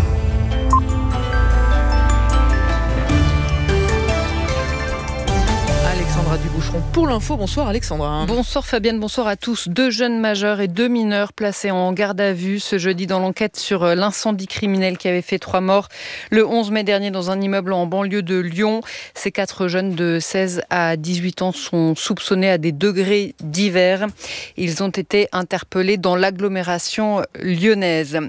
Alexandra Duboucheron pour l'info. Bonsoir Alexandra. Bonsoir Fabienne, bonsoir à tous. Deux jeunes majeurs et deux mineurs placés en garde à vue ce jeudi dans l'enquête sur l'incendie criminel qui avait fait trois morts le onze mai dernier dans un immeuble en banlieue de Lyon. Ces quatre jeunes de seize à dix-huit ans sont soupçonnés à des degrés divers. Ils ont été interpellés dans l'agglomération lyonnaise.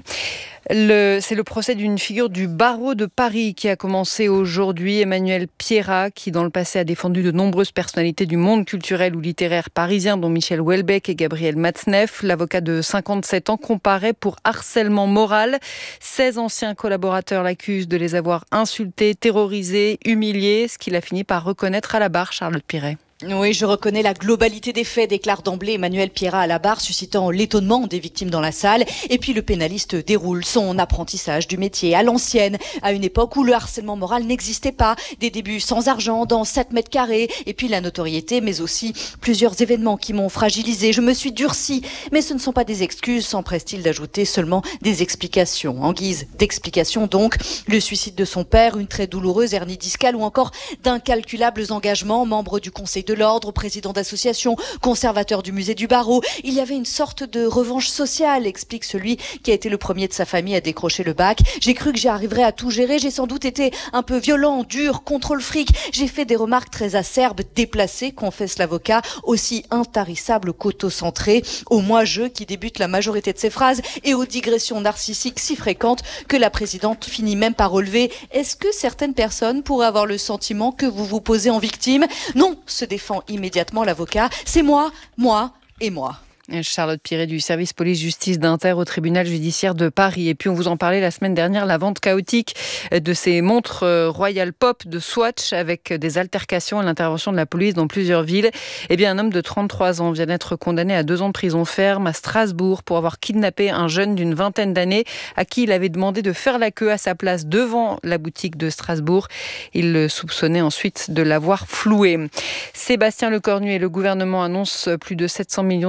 Le, c'est le procès d'une figure du barreau de Paris qui a commencé aujourd'hui. Emmanuel Pierrat, qui dans le passé a défendu de nombreuses personnalités du monde culturel ou littéraire parisien, dont Michel Houellebecq et Gabriel Matzneff. L'avocat de cinquante-sept ans comparaît pour harcèlement moral. seize anciens collaborateurs l'accusent de les avoir insultés, terrorisés, humiliés, ce qu'il a fini par reconnaître à la barre, Charlotte Piret. Oui, je reconnais la globalité des faits, déclare d'emblée Emmanuel Pierrat à la barre, suscitant l'étonnement des victimes dans la salle. Et puis le pénaliste déroule son apprentissage du métier à l'ancienne, à une époque où le harcèlement moral n'existait pas. Des débuts sans argent, dans sept mètres carrés, et puis la notoriété, mais aussi plusieurs événements qui m'ont fragilisé. Je me suis durci, mais ce ne sont pas des excuses, s'empresse-t-il d'ajouter, seulement des explications. En guise d'explication donc, le suicide de son père, une très douloureuse hernie discale ou encore d'incalculables engagements, membre du conseil de de l'ordre, président d'association, conservateur du musée du barreau. Il y avait une sorte de revanche sociale, explique celui qui a été le premier de sa famille à décrocher le bac. J'ai cru que j'y arriverais à tout gérer. J'ai sans doute été un peu violent, dur, contre le fric. J'ai fait des remarques très acerbes, déplacées, confesse l'avocat, aussi intarissables qu'autocentrées, au moi-je qui débute la majorité de ses phrases et aux digressions narcissiques si fréquentes que la présidente finit même par relever. Est-ce que certaines personnes pourraient avoir le sentiment que vous vous posez en victime ? Non, se défend immédiatement l'avocat. C'est moi, moi et moi. Charlotte Piret du service police-justice d'Inter au tribunal judiciaire de Paris. Et puis on vous en parlait la semaine dernière, la vente chaotique de ces montres Royal Pop de Swatch avec des altercations et l'intervention de la police dans plusieurs villes. Eh bien, un homme de trente-trois ans vient d'être condamné à deux ans de prison ferme à Strasbourg pour avoir kidnappé un jeune d'une vingtaine d'années à qui il avait demandé de faire la queue à sa place devant la boutique de Strasbourg. Il le soupçonnait ensuite de l'avoir floué. Sébastien Lecornu et le gouvernement annoncent plus de sept cents millions d'euros de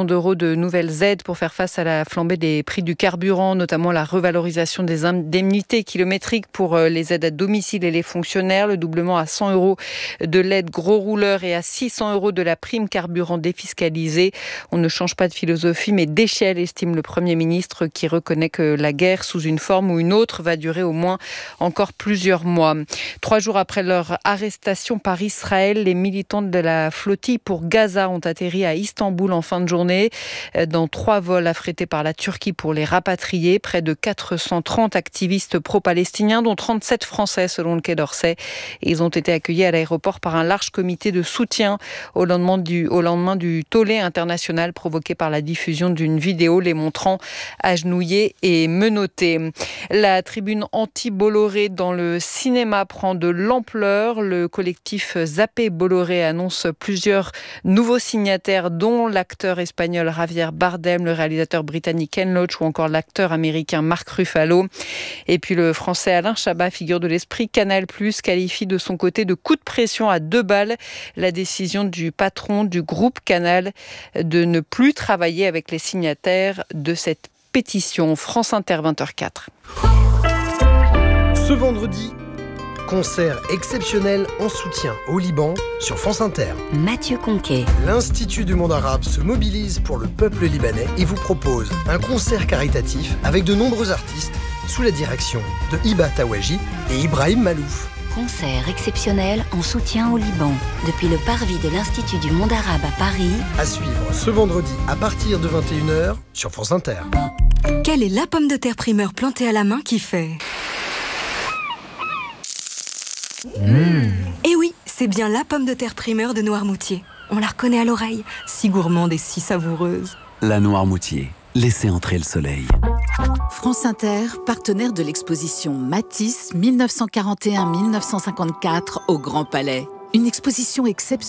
de nouvelles aides pour faire face à la flambée des prix du carburant, notamment la revalorisation des indemnités kilométriques pour les aides à domicile et les fonctionnaires, le doublement à cent euros de l'aide gros rouleur et à six cents euros de la prime carburant défiscalisée. On ne change pas de philosophie, mais d'échelle, estime le Premier ministre, qui reconnaît que la guerre, sous une forme ou une autre, va durer au moins encore plusieurs mois. Trois jours après leur arrestation par Israël, les militants de la flottille pour Gaza ont atterri à Istanbul en fin de journée dans trois vols affrétés par la Turquie pour les rapatrier. Près de quatre cent trente activistes pro-palestiniens, dont trente-sept Français selon le Quai d'Orsay. Ils ont été accueillis à l'aéroport par un large comité de soutien au lendemain du, au lendemain du tollé international provoqué par la diffusion d'une vidéo les montrant agenouillés et menottés. La tribune anti-Bolloré dans le cinéma prend de l'ampleur. Le collectif Zappé Bolloré annonce plusieurs nouveaux signataires, dont l'acteur espagnol Javier Bardem, le réalisateur britannique Ken Loach ou encore l'acteur américain Mark Ruffalo. Et puis le français Alain Chabat, figure de l'esprit, Canal+, qualifie de son côté de coup de pression à deux balles la décision du patron du groupe Canal de ne plus travailler avec les signataires de cette pétition. France Inter, vingt heures quatre. Ce vendredi, concert exceptionnel en soutien au Liban sur France Inter. Mathieu Conquet. L'Institut du monde arabe se mobilise pour le peuple libanais et vous propose un concert caritatif avec de nombreux artistes sous la direction de Hiba Tawaji et Ibrahim Malouf. Concert exceptionnel en soutien au Liban depuis le parvis de l'Institut du monde arabe à Paris. À suivre ce vendredi à partir de vingt et une heures sur France Inter. Quelle est la pomme de terre primeur plantée à la main qui fait mmh. Eh oui, c'est bien la pomme de terre primeur de Noirmoutier. On la reconnaît à l'oreille, si gourmande et si savoureuse. La Noirmoutier, laissez entrer le soleil. France Inter, partenaire de l'exposition Matisse mille neuf cent quarante et un à mille neuf cent cinquante-quatre au Grand Palais. Une exposition exceptionnelle